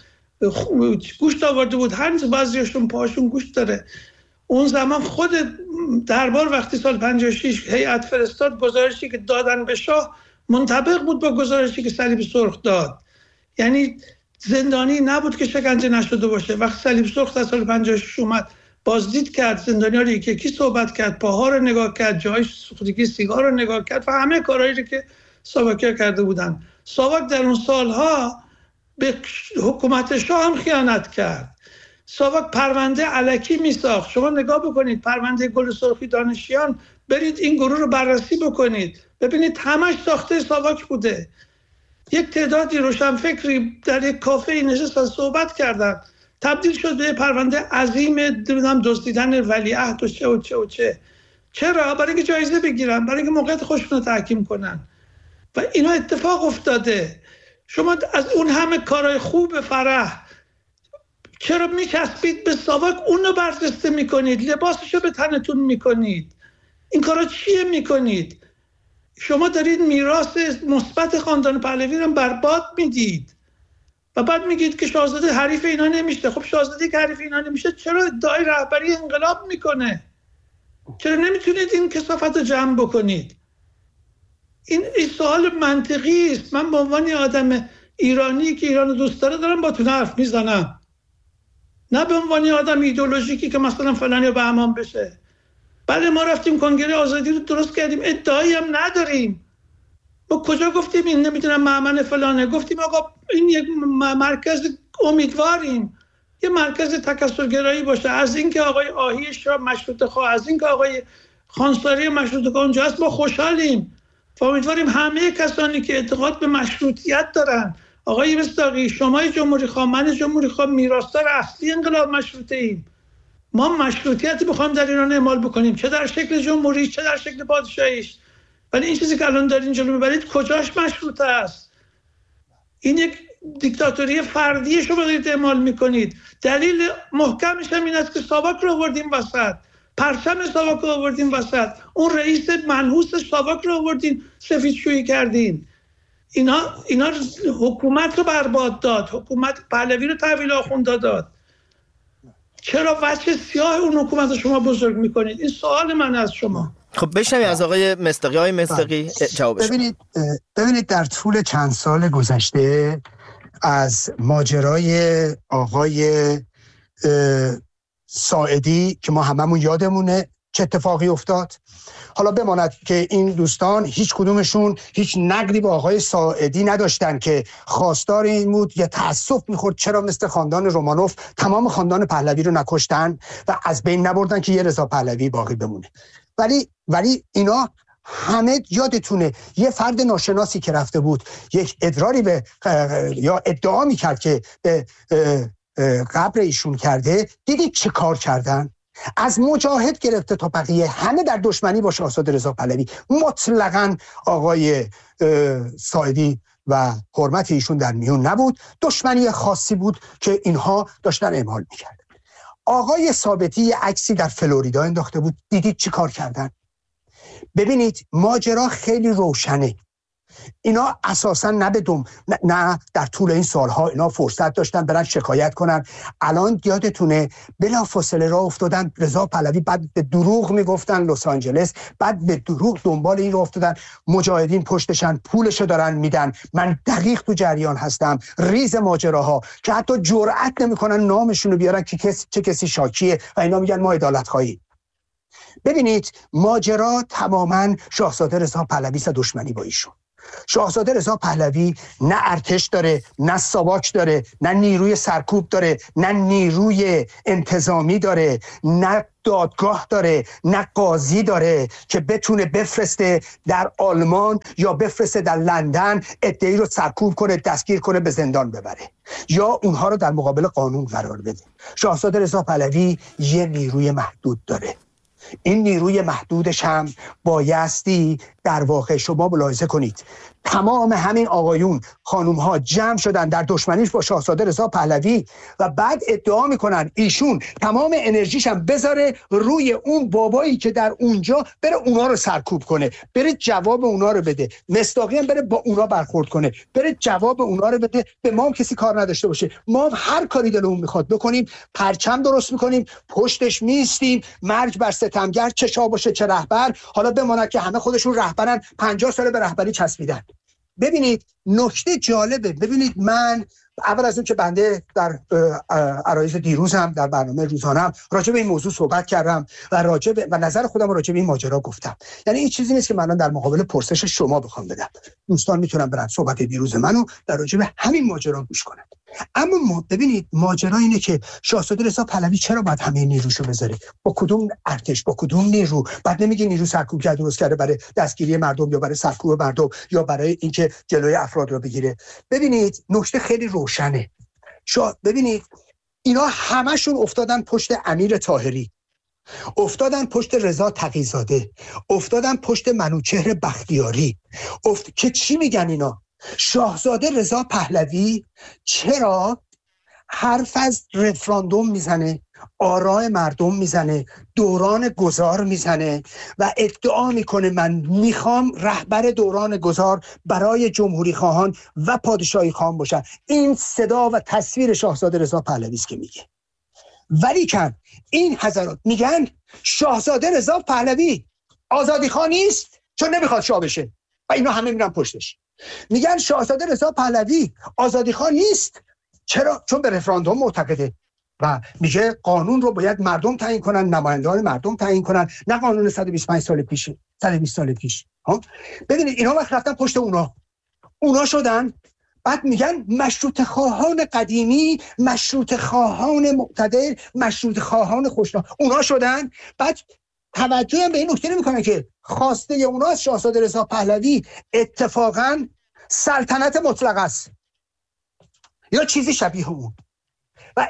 گوشت آورده بود، هنوز بعضیشون پاشون گوشت داره. اون زمان خود دربار وقتی سال 56 هیئت فرستاد، گزارشی که دادن به شاه منطبق بود با گزارشی که صلیب سرخ داد. یعنی زندانی نبود که شکنجه نشده باشه. وقتی صلیب سرخ در سال 56 اومد بازدید کرد، زندانی‌ها رو یکی صحبت کرد، پاها رو نگاه کرد، جای سوختگی سیگار رو نگاه کرد و همه کارهایی رو که ساواکیا کرده بودن. ساواک در اون سالها به حکومت شاه هم خیانت کرد. ساواک پرونده الکی میساخت. شما نگاه بکنید پرونده گل سرخی دانشیان، برید این گروه رو بررسی بکنید، ببینید همش ساخته ساواک بوده. یک تعدادی روشنفکری در یک کافه نشستن صحبت کردن، تبدیل شد به پرونده عظیم دزدیدن ولیعهد و چه و چه و چه. چرا؟ برای اینکه جایزه بگیرن، برای اینکه موقعیت خودشون رو تحکیم کنن. و اینا اتفاق افتاده. شما از اون همه کارهای خوب فرح چرا میچسبید به ساواک؟ اونو برجسته میکنید، لباسشو به تنتون میکنید. این کارا چیه میکنید؟ شما دارید میراث مثبت خاندان پهلوی رو برباد میدید و بعد میگید که شاهزاده حریف اینا نمیشه. خب شاهزاده که حریف اینا نمیشه چرا ادعای رهبری انقلاب میکنه؟ چرا نمیتونید این کثافت رو جمع بکنید؟ این سوال منطقی است. من به عنوان آدم ایرانی که ایران دوست داره دارم با تو حرف میزنم، نه به عنوان آدم ایدئولوژیکی که مثلا فلانی بهمان بشه. بله ما رفتیم کنگره آزادی رو درست کردیم، ادعایی هم نداریم. ما کجا گفتیم این نمیدونم مأمن فلانه؟ گفتیم آقا این یک مرکز، امیدواریم یه مرکز تکثرگرایی باشه. از اینکه آقای آهی شاه مشروطه خواه، از اینکه آقای خانساری مشروطه خواه اونجا هست، ما خوشحالیم و امیدواریم همه کسانی که اعتقاد به مشروطیت دارن، آقای مصداقی، شما جمهوری خواه، من جمهوری خواه، میراثدار اصلی انقلاب مشروطه ایم. ما مشروطیتی بخوایم در ایران اعمال بکنیم، چه در شکل جمهوری چه در شکل پادشاهیش. ولی این چیزی که الان دارین جلو میبرید کجاش مشروطه است؟ این یک دیکتاتوری فردی شما دارید اعمال میکنید. دلیل محکمش هم این است که ساواک رو آوردیم وسط، پرچم ساواک رو آوردیم وسط، اون رئیس منحوس ساواک رو آوردین سفیدشویی کردین. اینا حکومت رو برباد داد، حکومت پهلوی رو تحویل آخوندا داد. چرا وجه سیاه اون حکومت رو شما بزرگ میکنید؟ این سوال من از شما. خب بشنویم از آقای مصداقی. آقای مصداقی جوابش. ببینید در طول چند سال گذشته از ماجرای آقای ساعدی که ما هممون یادمونه چه اتفاقی افتاد، حالا بماند که این دوستان هیچ کدومشون هیچ نقدی با آقای ساعدی نداشتن که خواستار این بود یا تأسف میخورد چرا مثل خاندان رومانوف تمام خاندان پهلوی رو نکشتن و از بین نبردن که یه رضا پهلوی باقی بمونه. ولی اینا همه یادتونه یه فرد ناشناسی که رفته بود یک ادراری به یا ادعا میکرد که به قبر ایشون کرده، دیدید چه کار کردن؟ از مجاهد گرفته تا بقیه همه در دشمنی با شاهزاده رضا پهلوی. مطلقاً آقای ساعدی و حرمت ایشون در میون نبود، دشمنی خاصی بود که اینها داشتن اعمال میکردن. آقای ثابتی یه عکسی در فلوریدا انداخته بود، دیدید چی کار کردن؟ ببینید ماجرا خیلی روشنه. اینا اساسا نه در طول این سالها اینا فرصت داشتن برن شکایت کنن. الان یادتونه بلافاصله راه افتادن رضا پهلوی، بعد به دروغ میگفتن لس آنجلس، بعد به دروغ دنبال این راه افتادن مجاهدین پشتشن پولشو دارن میدن. من دقیق تو جریان هستم. ریز ماجراها که حتی جرئت نمیکنن نامشون رو بیارن که چه کسی شاکیه و اینا میگن ما عدالت خواهیم. ببینید ماجرا تماما شاهزاده رضا پهلوی دشمنی با ایشون. شاهزاده رضا پهلوی نه ارتش داره، نه ساواک داره، نه نیروی سرکوب داره، نه نیروی انتظامی داره، نه دادگاه داره، نه قاضی داره که بتونه بفرسته در آلمان یا بفرسته در لندن عده‌ای رو سرکوب کنه، دستگیر کنه، به زندان ببره یا اونها رو در مقابل قانون قرار بده. شاهزاده رضا پهلوی یه نیروی محدود داره. این نیروی محدودش هم بایستی در واقع شما ملاحظه کنید تمام همین آقایون خانوم ها جمع شدن در دشمنیش با شاهزاده رضا پهلوی و بعد ادعا میکنن ایشون تمام انرژیش هم بذاره روی اون بابایی که در اونجا بره اونا رو سرکوب کنه، بره جواب اونا رو بده، مصداقی هم بره با اونا برخورد کنه، بره جواب اونا رو بده. به ما هم کسی کار نداشته باشه، ما هم هر کاری دلمون میخواد بکنیم، پرچم درست میکنیم، پشتش میستیم، مرگ بر ستمگر، چه شاه باشه چه رهبر. حالا بماند که همه خودشون رهبرن، 50 سال به رهبری چسبیدن. ببینید نکته جالبه، ببینید من اول از اون که بنده در عرایض دیروزم در برنامه روزانه‌ام راجع به این موضوع صحبت کردم و و نظر خودم راجع به این ماجرا گفتم. یعنی این چیزی نیست که من در مقابل پرسش شما بخوام بدم. دوستان میتونن برن صحبت دیروز منو در راجع به همین ماجرا گوش کنن. اما ببینید ماجرا اینه که شاهزاده رضا پهلوی چرا باید همه نیروشو بذاره؟ با کدوم ارتش، با کدوم نیرو؟ بعد نمیگه نیرو سرکوبگر درست کرده برای دستگیری مردم یا برای سرکوب مردم یا برای اینکه جلوی افراد رو بگیره. ببینید نکته خیلی روشنه. ببینید اینا همشون افتادن پشت امیر طاهری، افتادن پشت رضا تقی‌زاده، افتادن پشت منوچهر بختیاری. که چی میگن اینا؟ شاهزاده رضا پهلوی چرا حرف از رفراندوم میزنه، آراء مردم میزنه، دوران گذار میزنه و ادعا میکنه من میخوام رهبر دوران گذار برای جمهوری خواهان و پادشاهی خواهان باشن. این صدا و تصویر شاهزاده رضا پهلوی است که میگه. ولیکن این حضرات میگن شاهزاده رضا پهلوی آزادی خواه نیست چون نمیخواد شاه بشه و اینا همه میرن پشتش. میگن شاهزاده رضا پهلوی آزادی خواه نیست چرا؟ چون به رفراندوم معتقده و میگه قانون رو باید مردم تعیین کنن، نمایندگان مردم تعیین کنن، نه قانون 125 سال پیش، 120 سال پیش. ببینید اینا وقت رفتن پشت اونا شدن. بعد میگن مشروط خواهان قدیمی، مشروط خواهان مقتدر، مشروط خواهان خوشنام، اونا شدن. بعد توجه هم به این نکته نمیکنن که خواسته اونا از شاهزاده رضا پهلوی اتفاقا سلطنت مطلقه است یا چیزی شبیه اون. و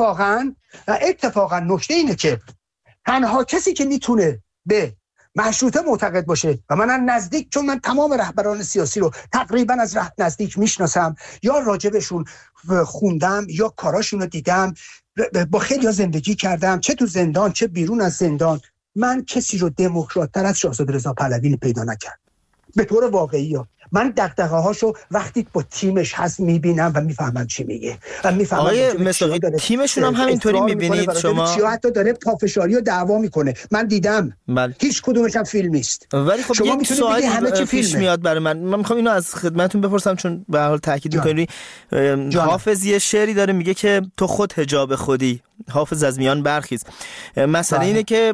اتفاقا نکته اینه که تنها کسی که میتونه به مشروطه معتقد باشه و من نزدیک، چون من تمام رهبران سیاسی رو تقریبا از نزدیک میشناسم یا راجبشون خوندم یا کاراشون رو دیدم، با خیلی زندگی کردم، چه تو زندان چه بیرون از زندان، من کسی رو دموکرات تر از شاهزاده رضا پهلوی پیدا نکردم به طور واقعی. من دغدغه‌هاشو وقتی با تیمش هست میبینم و میفهمم چی میگه و میفهمم آقای مصداقی تیمشون هم همینطوری میبینید شما؟ چیا حتی داره پافشاری و دعوا میکنه، من دیدم. بله. هیچ کدومش هم فیلم نیست. ولی خب شما یک سوال همه چی پیش میاد برای من میخوام اینو از خدمتتون بپرسم چون به هر حال تاکید میکنی. حافظ یه شعری داره میگه که تو خود حجاب خودی، حافظ از میان برخیز. مسئله اینه که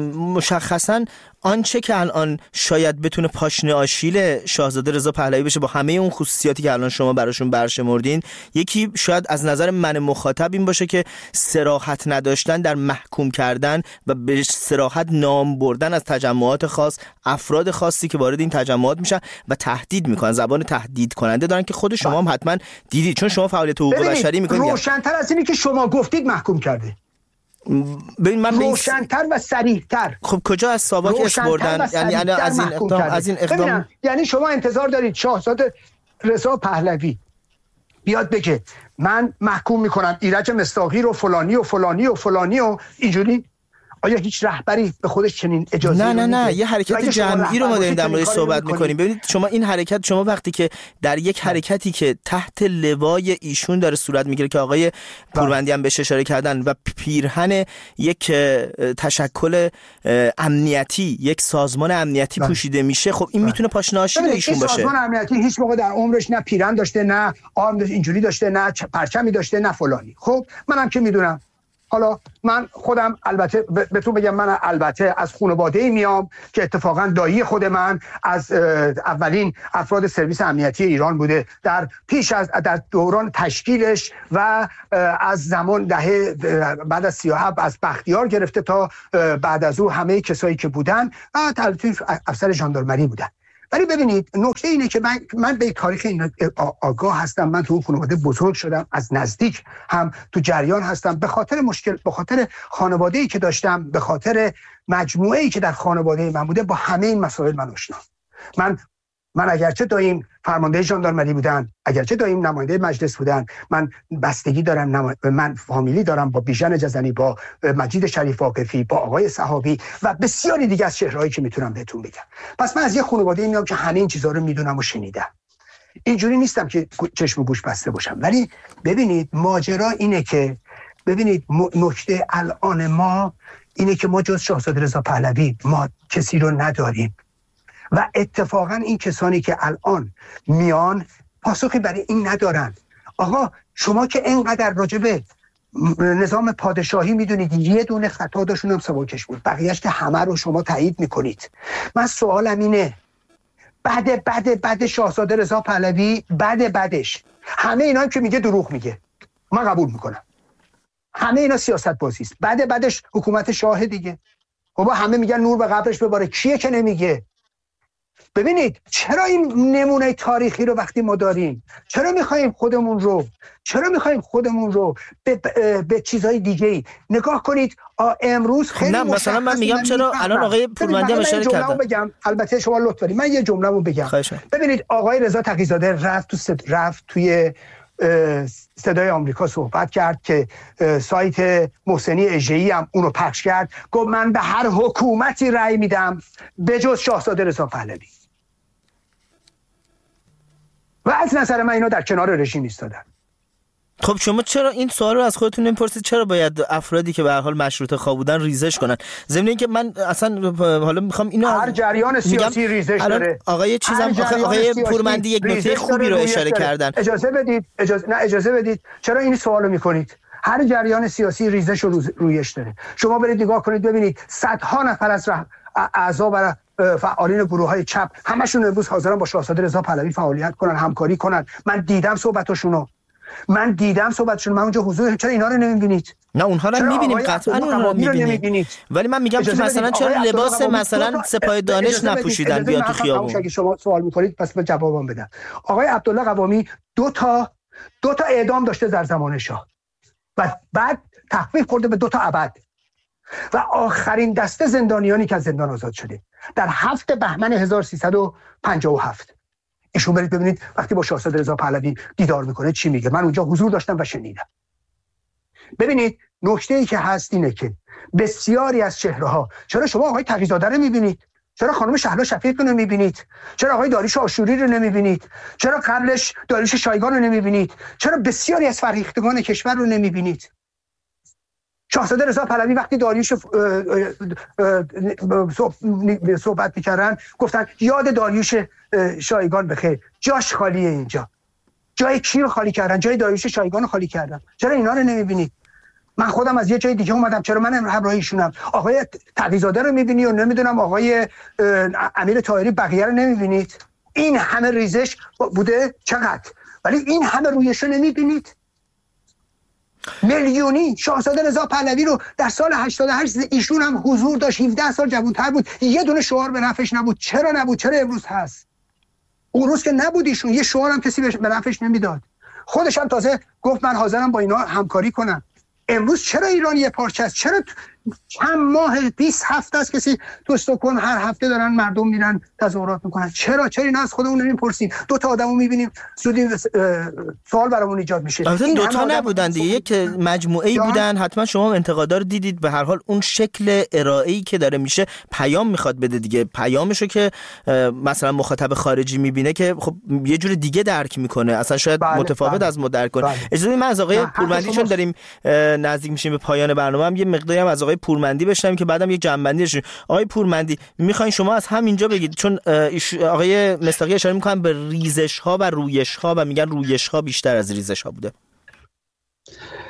مشخصاً آنچه که الان شاید بتونه پاشنه آشیل شاهزاده رضا پهلوی بشه با همه اون خصوصیاتی که الان شما براشون برشمردین، یکی شاید از نظر من مخاطب این باشه که صراحت نداشتن در محکوم کردن و به صراحت نام بردن از تجمعات خاص، افراد خاصی که وارد این تجمعات میشن و تهدید میکنن، زبان تهدید کننده دارن که خود شما هم حتما دیدید چون شما فعالیت حقوق بشری میکنید. روشن‌تر از اینی که شما گفتید محکوم کرده. ببین من روشن‌تر و صریح‌تر. خب کجا از ساواک اسم بردن؟ یعنی از این اقدام یعنی شما انتظار دارید شاهزاده رضا پهلوی بیاد بگه من محکوم میکنم ایرج مصداقی رو فلانی و فلانی و فلانی و اینجوری؟ آیا هیچ رهبری به خودش چنین اجازه نه یه حرکت جمعی رو ما داریم در موردش صحبت می‌کنیم. ببینید شما این حرکت، شما وقتی که در یک حرکتی که تحت لوای ایشون داره صورت میگیره که آقای پوروندی هم بهش اشاره کردن و پیرهن یک تشکل امنیتی، یک سازمان امنیتی پوشیده میشه، خب این میتونه پاشنه آشیل ایشون باشه. سازمان امنیتی هیچ موقع در عمرش نه پیرهن داشته، نه آرم اینجوری داشته، نه پرچمی داشته، نه فلانی. خب منم که میدونم حالا من خودم البته بهتون بگم، من البته از خانواده‌ای میام که اتفاقا دایی خود من از اولین افراد سرویس امنیتی ایران بوده در دوران تشکیلش و از زمان دهه بعد از 37 از بختیار گرفته تا بعد از او همه کسایی که بودن و البته افسر ژاندارمری بودن. ولی ببینید نکته اینه که من به تاریخ این آگاه هستم. من تو اون خانواده بزرگ شدم، از نزدیک هم تو جریان هستم، به خاطر خانواده‌ای که داشتم، به خاطر مجموعه‌ای که در خانواده من بوده، با همه این مسائل من آشنام. من اگرچه داییم فرمانده ژاندارمری بودن، اگرچه داییم نماینده مجلس بودن، من بستگی دارم، من فامیلی دارم با بیژن جزنی، با مجید شریف واقفی، با آقای صحابی و بسیاری دیگه از چهرهایی که میتونم بهتون بگم. پس من از یه خانواده میام که همه این چیزا رو میدونم و شنیدم. اینجوری نیستم که چشم و گوش بسته باشم. ولی ببینید ماجرا اینه که نکته الان ما اینه که ما جز شاهزاده رضا پهلوی ما کسی رو نداریم و اتفاقا این کسانی که الان میان پاسخی برای این ندارن. آقا شما که اینقدر راجبه نظام پادشاهی میدونید، یه دونه خطا داشتون هم سواکش بود، بقیهش که همه رو شما تایید میکنید. من سوالم اینه، بعد شاهزاده رضا پهلوی، بعدش همه اینا هم که میگه دروغ میگه، من قبول میکنم، همه اینا سیاست بازی است. بعدش حکومت شاه دیگه، بابا همه میگن نور به قبرش بباره، کیه که نمیگه؟ ببینید چرا این نمونه تاریخی رو وقتی ما داریم، چرا میخوایم خودمون رو به چیزهای دیگه‌ای نگاه کنید؟ امروز خیلی نه مثلا من میگم چرا الان آقای پورمندی هم اشاره کردن. البته شما لطف دارید من یه جمله‌مو بگم. ببینید آقای رضا تقی‌زاده رفت توی صدای آمریکا صحبت کرد که سایت محسنی اژه‌ای هم اونو پخش کرد، گفت من به هر حکومتی رأی میدم به جز شاهزاده رضا پهلوی. و از نظر من اینا در کنار رژیم ایستادن. خب شما چرا این سوال رو از خودتون نمیپرسید؟ چرا باید افرادی که به هر حال مشروطه خواه بودن ریزش کنن؟ ضمن اینکه من اصلا حالا میخوام اینو هر جریان سیاسی ریزش داره. آقای پورمندی یک نکته خوبی رو اشاره کردن. اجازه بدید چرا این سوالو میکنید؟ هر جریان سیاسی ریزش و رویش داره. شما برید نگاه کنید ببینید صدها نفر از اعضا و فعالین گروه‌های چپ همشون امروز حاضرن با شاهزاده رضا پهلوی فعالیت کنن، همکاری کنن. من دیدم صحبتاشونو، من اونجا حضور. چرا اینا رو نمیبینید؟ نه اونها رو میبینیم، قطعا اونها رو میبینیم، ولی من میگم که مثلا چرا لباس مثلا سپاه دانش نپوشیدن بیان تو خیابون؟ اگه شما سوال میکنید پس به جوابم بدم. آقای عبدالله قوامی دو تا اعدام داشته در زمان شاه و بعد تخفیف خورده به 2 تا ابد و آخرین دسته زندانیانی که از زندان آزاد شده در 7 بهمن 1357. ایشون برید ببینید وقتی با شاهزاده رضا پهلوی دیدار میکنه چی میگه. من اونجا حضور داشتم و شنیدم. ببینید نکته‌ای که هست اینه که بسیاری از چهره‌ها، چرا شما آقای تقی‌زاده رو میبینید؟ چرا خانم شهلا شفیق رو نمیبینید؟ چرا آقای داریوش آشوری رو نمیبینید؟ چرا قبلش داریوش شایگان رو نمیبینید؟ چرا بسیاری از فرهیختگان کشور رو نمیبینید؟ شاهزاده رضا پهلوی وقتی داریوش صحبت میکردن گفتن یاد داریوش شایگان بخیر، جاش خالیه اینجا. جای کی رو خالی کردن؟ جای داریوش شایگان رو خالی کردن. چرا اینا رو نمیبینید؟ من خودم از یه جای دیگه اومدم، چرا من همراهیشونم؟ آقای تقی‌زاده رو میبینی و نمیدونم آقای امیر طاهری بقیه رو نمیبینید؟ این همه ریزش بوده چقدر، ولی این همه رویش رو نمیبینید؟ میلیونی شاهزاده رضا پهلوی رو در سال 88 ایشون هم حضور داشت، 17 سال جوان‌تر بود، یه دونه شعار به نفعش نبود. چرا نبود؟ چرا امروز هست؟ اون روز که نبود ایشون یه شعار هم کسی به نفعش نمیداد. خودش هم تازه گفت من حاضرم با اینا همکاری کنم. امروز چرا ایران یه پارچه است؟ چرا چند ماه 20 هفته است کسی تو استکهلم هر هفته دارن مردم میرن تظاهرات میکنن؟ چرا اینا از خودمون نمیپرسیم؟ 2 تا آدمو میبینیم زودی سوال برامون ایجاد میشه. این 2 تا نبودن دیگه، یک مجموعه‌ای بودن. حتما شما انتقادا رو دیدید. به هر حال اون شکل ارائه‌ای که داره میشه پیام میخواد بده دیگه. پیامشو که مثلا مخاطب خارجی میبینه که خب یه جور دیگه درک میکنه، اصلا شاید متفاوت از ما درک کنه. اجازه بدید من از آقای پورمندی چون داریم نزدیک میشیم به پایان برنامه هم یه مقداری هم از آقای پورمندی بشنویم که بعدم یک جنبندی بشه. آقای پورمندی میخواین شما از همینجا بگید، چون آقای مصداقی اشاره میکنن به ریزش ها و رویش ها و میگن رویش ها بیشتر از ریزش ها بوده.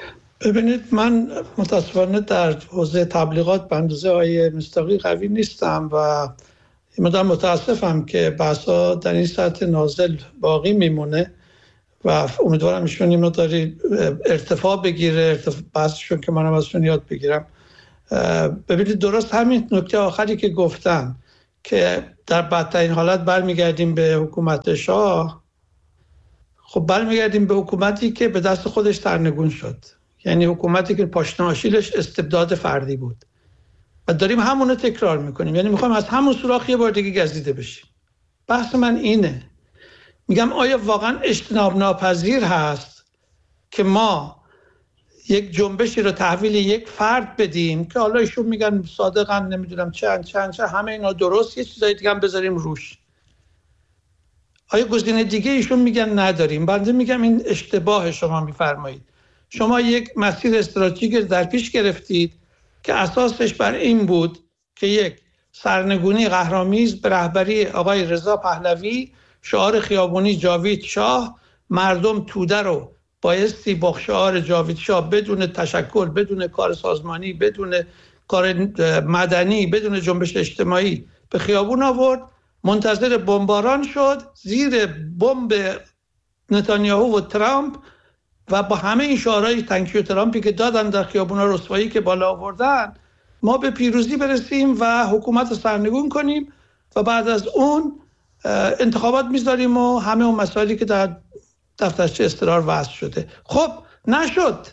ببینید، من متاسفانه در حوزه تبلیغات به اندازه آقای مصداقی قوی نیستم و متاسفم که بحثا در این سطح نازل باقی میمونه و امیدوارم ایشون این مقداری ارتفاع بگیره، بحثشون که منم ازشون یاد بگیرم. ببینید، درست همین نکته آخری که گفتن که در بدترین حالت برمیگردیم به حکومت شاه. خب برمیگردیم به حکومتی که به دست خودش سرنگون شد، یعنی حکومتی که پاشنه آشیلش استبداد فردی بود و داریم همونو تکرار میکنیم، یعنی میخوایم از همون سوراخ یه بار دیگه گزیده بشیم. بحث من اینه، میگم آیا واقعا اجتناب ناپذیر هست که ما یک جنبشی رو تحویل یک فرد بدیم که حالا ایشون میگن صادقاً نمیدونم چند همه اینا درست، یه چیزای دیگه هم بذاریم روش. آیا گزینه دیگه ایشون میگن نداریم؟ بنده میگم این اشتباه شما میفرمایید. شما یک مسیر استراتژیک در پیش گرفتید که اساسش بر این بود که یک سرنگونی قهرآمیز به رهبری آقای رضا پهلوی، شعار خیابونی جاوید شاه، مردم توده رو بایستی با شعار جاوید شاه بدون تشکل، بدون کار سازمانی، بدون کار مدنی، بدون جنبش اجتماعی به خیابون آورد. منتظر بمباران شد زیر بمب نتانیاهو و ترامپ و با همه این شعارهای تانکیو ترامپی که دادن در خیابونا، رسوایی که بالا آوردن، ما به پیروزی برسیم و حکومت رو سرنگون کنیم و بعد از اون انتخابات میذاریم و همه اون مسائلی که در دفترچه اضطرار وضع شده. خب نشد.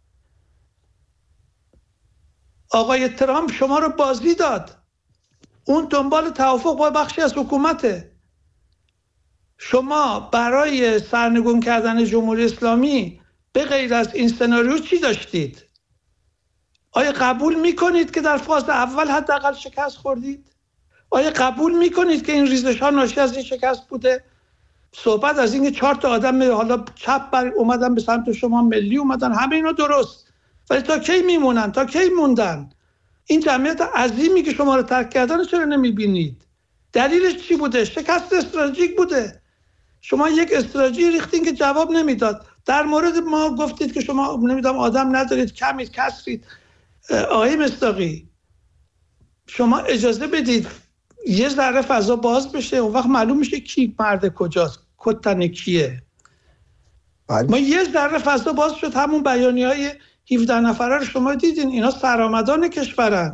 آقای ترامپ شما رو بازی داد، اون دنبال توافق با بخشی از حکومته. شما برای سرنگون کردن جمهوری اسلامی به غیر از این سناریو چی داشتید؟ آیا قبول میکنید که در فاز اول حداقل شکست خوردید؟ آیا قبول میکنید که این ریزش ها ناشی از این شکست بوده؟ صحبت از این که 4 تا آدم حالا چپ بر اومدن به سمت شما، ملی اومدن، همه اینا درست، ولی تا کی میمونن؟ تا کی موندن؟ این جمعیت عظیمی که شما رو ترک کردن چرا نمیبینید؟ دلیلش چی بوده؟ شکست استراتژیک بوده. شما یک استراتژی ریختین که جواب نمیداد. در مورد ما گفتید که شما نمیدونم آدم ندارید، کمید، کسرید. آقای مصداقی، شما اجازه بدید یه ذره فضا باز بشه، اون وقت معلوم میشه کی مرد کجاست، کتن کیه. ما یه ذره فضا باز شد، همون بیانیه‌های 17 نفره رو شما دیدین، اینا سرآمدان کشورن.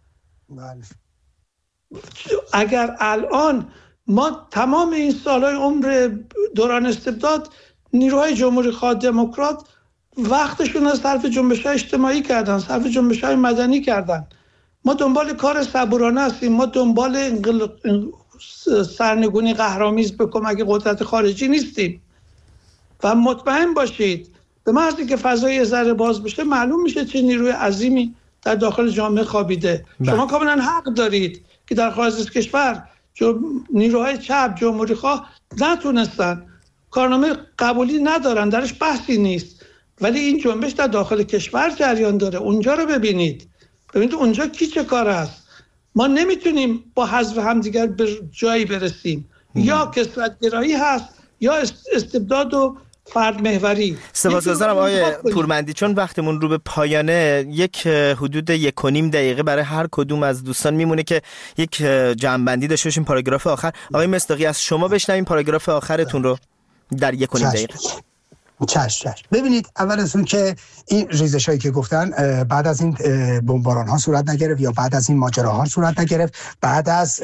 اگر الان ما تمام این سالهای عمر دوران استبداد نیروهای جمهوری خواه دموکرات وقتشون از صرف جنبش‌های اجتماعی کردن، صرف جنبش‌های مدنی کردن. ما دنبال کار صبورانه هستیم، ما دنبال سرنگونی قهرآمیز به کمک قدرت خارجی نیستیم و مطمئن باشید به محضی که فضای ذره باز بشه معلوم میشه چه نیروی عظیمی در داخل جامعه خوابیده. شما کاملا حق دارید که در خارج از کشور نیروهای چپ جمهوری خواه نتونستن، کارنامه قبولی ندارن، درش بحثی نیست، ولی این جنبش در داخل کشور جریان داره. اونجا رو ببینید اونجا کی چه کار است. ما نمیتونیم با حذف همدیگر به جایی برسیم. یا کثرت‌گرایی هست یا استبداد و فرد محوری. سپاسگزارم آقای پورمندی. چون وقتمون رو به پایانه، یک حدود 1.5 دقیقه برای هر کدوم از دوستان میمونه که یک جمع‌بندی داشته باشیم. پاراگراف آخر آقای مصداقی از شما بشنویم پاراگراف آخرتون رو در 1.5 دقیقه. چشم. ببینید، اول از اون که این ریزش هایی که گفتن بعد از این بمباران ها صورت نگرفت یا بعد از این ماجراها صورت نگرفت، بعد از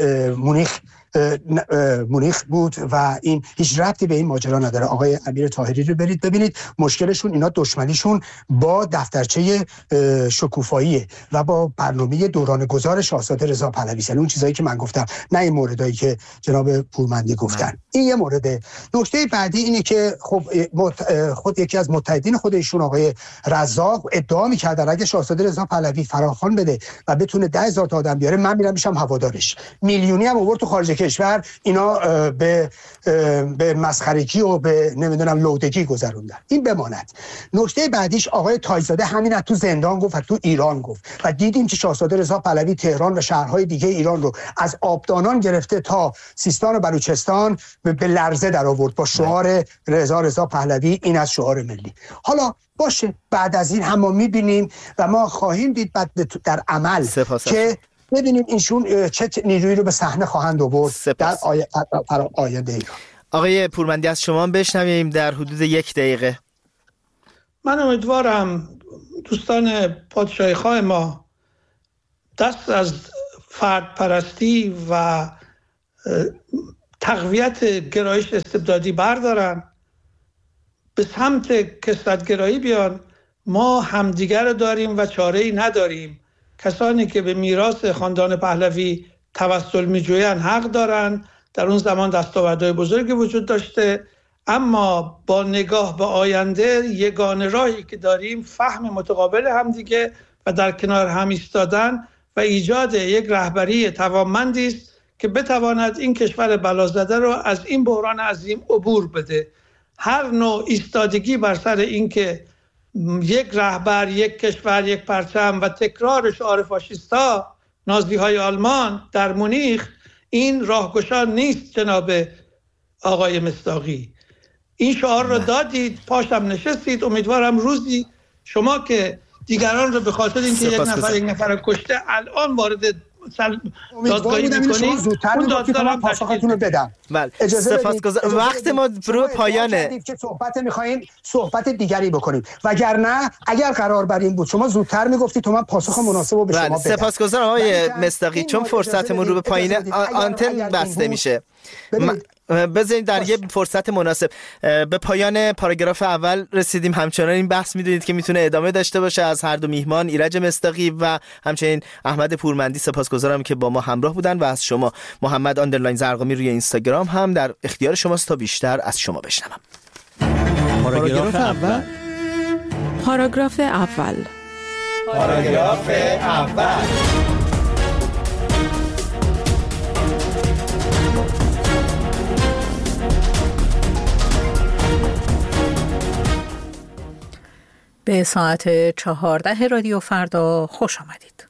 مونیخ بود و این هیچ ربطی به این ماجرا نداره. آقای امیر طاهری رو برید ببینید، مشکلشون اینا دشمنیشون با دفترچه شکوفاییه و با برنامه دوران گذار شاهزاده رضا پهلوی، اون چیزایی که من گفتم، نه این موردایی که جناب پورمندی گفتن. این یه مورده. نکته بعدی اینه که خب خود یکی از متحدین خودشون آقای رزاق ادعا می‌کردن اگه شاهزاده رضا پهلوی فراخوان بده و بتونه 10,000 تا آدم بیاره، من میرم میشم هوادارش. میلیونی هم آورد تو خارج کشور اینا به مسخرگی و به نمیدونم لودگی گذروندن. این بماند. نکته بعدیش آقای تاجزاده همین تو زندان گفت و تو ایران گفت و دیدیم که شاهزاده رضا پهلوی تهران و شهرهای دیگه ایران رو از آبدانان گرفته تا سیستان و بلوچستان به لرزه در آورد با شعار رضا پهلوی، این از شعار ملی. حالا باشه، بعد از این هم ما میبینیم و ما خواهیم دید بعد در عمل که ببینیم اینشون چه نیرویی رو به صحنه خواهند آورد در آینده ایران. آقای پورمندی از شما بشنویم در حدود 1 دقیقه. من امیدوارم دوستان پادشاهی خواه ما دست از فرد پرستی و تقویت گرایش استبدادی بردارن، به سمت کثرت‌گرایی بیان. ما همدیگر رو داریم و چاره‌ای نداریم. کسانی که به میراث خاندان پهلوی توسل می‌جویند حق دارن. در اون زمان دستاوردهای بزرگی وجود داشته، اما با نگاه به آینده یگانه راهی که داریم فهم متقابل همدیگه و در کنار هم ایستادن و ایجاد یک رهبری توانمندی است که بتواند این کشور بلازده رو از این بحران عظیم عبور بده. هر نوع ایستادگی بر سر این که یک رهبر، یک کشور، یک پرچم و تکرار شعار فاشیستا نازی‌های آلمان در مونیخ، این راهگشا نیست. جناب آقای مصداقی، این شعار رو دادید، پاشم نشستید. امیدوارم روزی شما که دیگران رو به خاطر اینکه یک نفر رو کشته الان وارد دادگاهی میکنید، زودتر میگفتید من پاسختون رو بدم. بله، سپاسگزارم. وقت ما رو پایانه که صحبت میخوایم صحبت دیگری بکنیم، وگرنه اگر قرار بر این بود شما زودتر میگفتید تو من پاسخ مناسب رو به شما بدم. سپاسگزارم آقای مصداقی، چون فرصتمون رو به پایینه، آنتن بسته میشه. بذارید در یه فرصت مناسب به پایان پاراگراف اول رسیدیم. همچنان این بحث میدونید که میتونه ادامه داشته باشه از هر دو میهمان، ایرج مصداقی و همچنین احمد پورمندی. سپاسگزارم که با ما همراه بودن و از شما محمد _ زرقامی روی اینستاگرام هم در اختیار شماست تا بیشتر از شما بشنوم. پاراگراف اول. پاراگراف اول. پاراگراف اول. به ساعت 14 رادیو فردا خوش آمدید.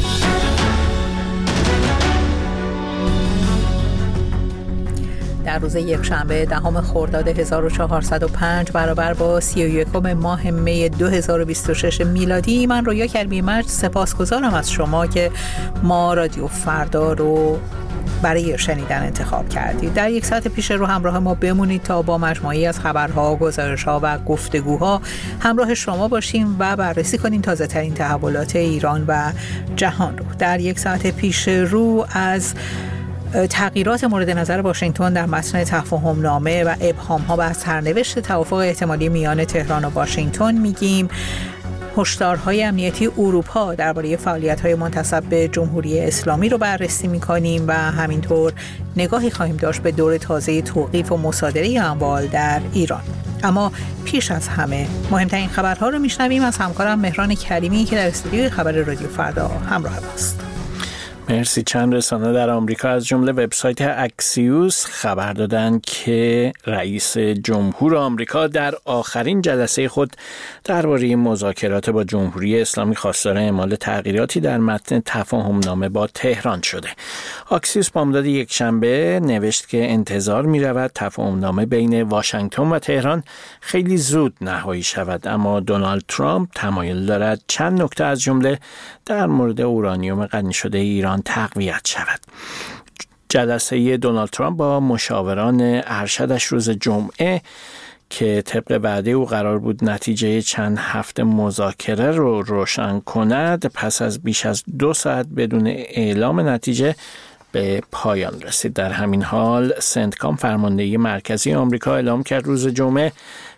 در روز یکشنبه 10 خرداد 1405 برابر با 31 ماه می 2026 میلادی، من رویا کریمی سپاسگزارم از شما که ما رادیو فردا رو برای شنیدن انتخاب کردید. در 1 ساعت پیش رو همراه ما بمونید تا با مجموعی از خبرها، گزارش‌ها و گفتگوها همراه شما باشیم و بررسی کنیم تازه ترین تحولات ایران و جهان رو. در 1 ساعت پیش رو از تغییرات مورد نظر واشنگتن در متن تفاهم‌نامه و ابهام‌ها بر سرنوشت توافق احتمالی میان تهران و واشنگتن میگیم. هشدارهای امنیتی اروپا درباره فعالیت‌های منتسب به جمهوری اسلامی رو بررسی می‌کنیم و همینطور نگاهی خواهیم داشت به دور تازه توقیف و مصادره اموال در ایران. اما پیش از همه مهمترین خبرها رو میشنویم از همکارم مهران کریمی که در استودیوی خبر رادیو فردا همراه ماست. مرسی. چند رسانه در آمریکا از جمله وبسایت اکسیوس خبر دادند که رئیس جمهور آمریکا در آخرین جلسه خود درباره مذاکرات با جمهوری اسلامی خواستار اعمال تغییراتی در متن تفاهم‌نامه با تهران شده. اکسیوس بامداد یکشنبه نوشت که انتظار می‌رود تفاهم‌نامه بین واشنگتن و تهران خیلی زود نهایی شود، اما دونالد ترامپ تمایل دارد چند نکته از جمله در مورد اورانیوم غنی شده ایران تقویت شود. جلسه دونالد ترامپ با مشاوران ارشدش روز جمعه که طبق وعده او قرار بود نتیجه چند هفته مذاکره رو روشن کند، پس از بیش از 2 ساعت بدون اعلام نتیجه به پایان رسید. در همین حال سنتکام فرماندهی مرکزی آمریکا اعلام کرد روز جمعه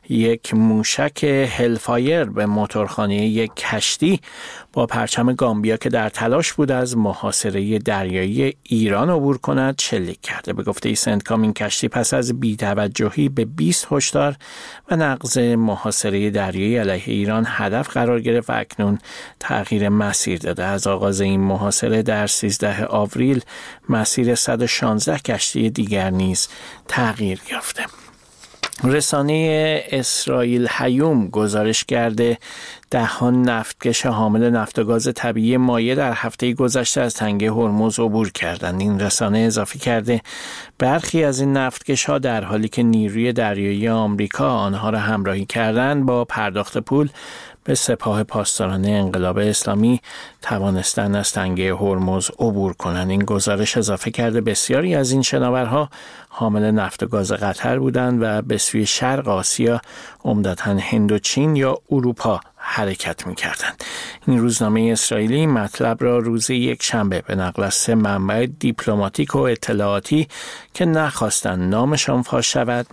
یک موشک هلفایر به موتورخانه یک کشتی با پرچم گامبیا که در تلاش بود از محاصره دریایی ایران عبور کند شلیک کرده. به گفته سنتکام این کشتی پس از بی‌توجهی به 20 هشدار و نقض محاصره دریایی علیه ایران هدف قرار گرفت و اکنون تغییر مسیر داده. از آغاز این محاصره در 13 آوریل مسیر 116 کشتی دیگر نیز تغییر یافته. رسانه اسرائیل هیوم گزارش کرده دهان نفتکش حامل نفت و گاز طبیعی مایع در هفته گذشته از تنگه هرمز عبور کردند. این رسانه اضافه کرده برخی از این نفتکش‌ها در حالی که نیروی دریایی آمریکا آنها را همراهی کردند با پرداخت پول به سپاه پاسداران انقلاب اسلامی توانستند از تنگه هرمز عبور کنند. این گزارش اضافه کرده بسیاری از این شناورها حامل نفت و گاز قطر بودند و به سوی شرق آسیا عمدتاً هند و چین یا اروپا حرکت می‌کردند. این روزنامه اسرائیلی مطلب را روز یکشنبه به نقل از 3 منبع دیپلماتیک و اطلاعاتی که نخواستند نامشان فاش شود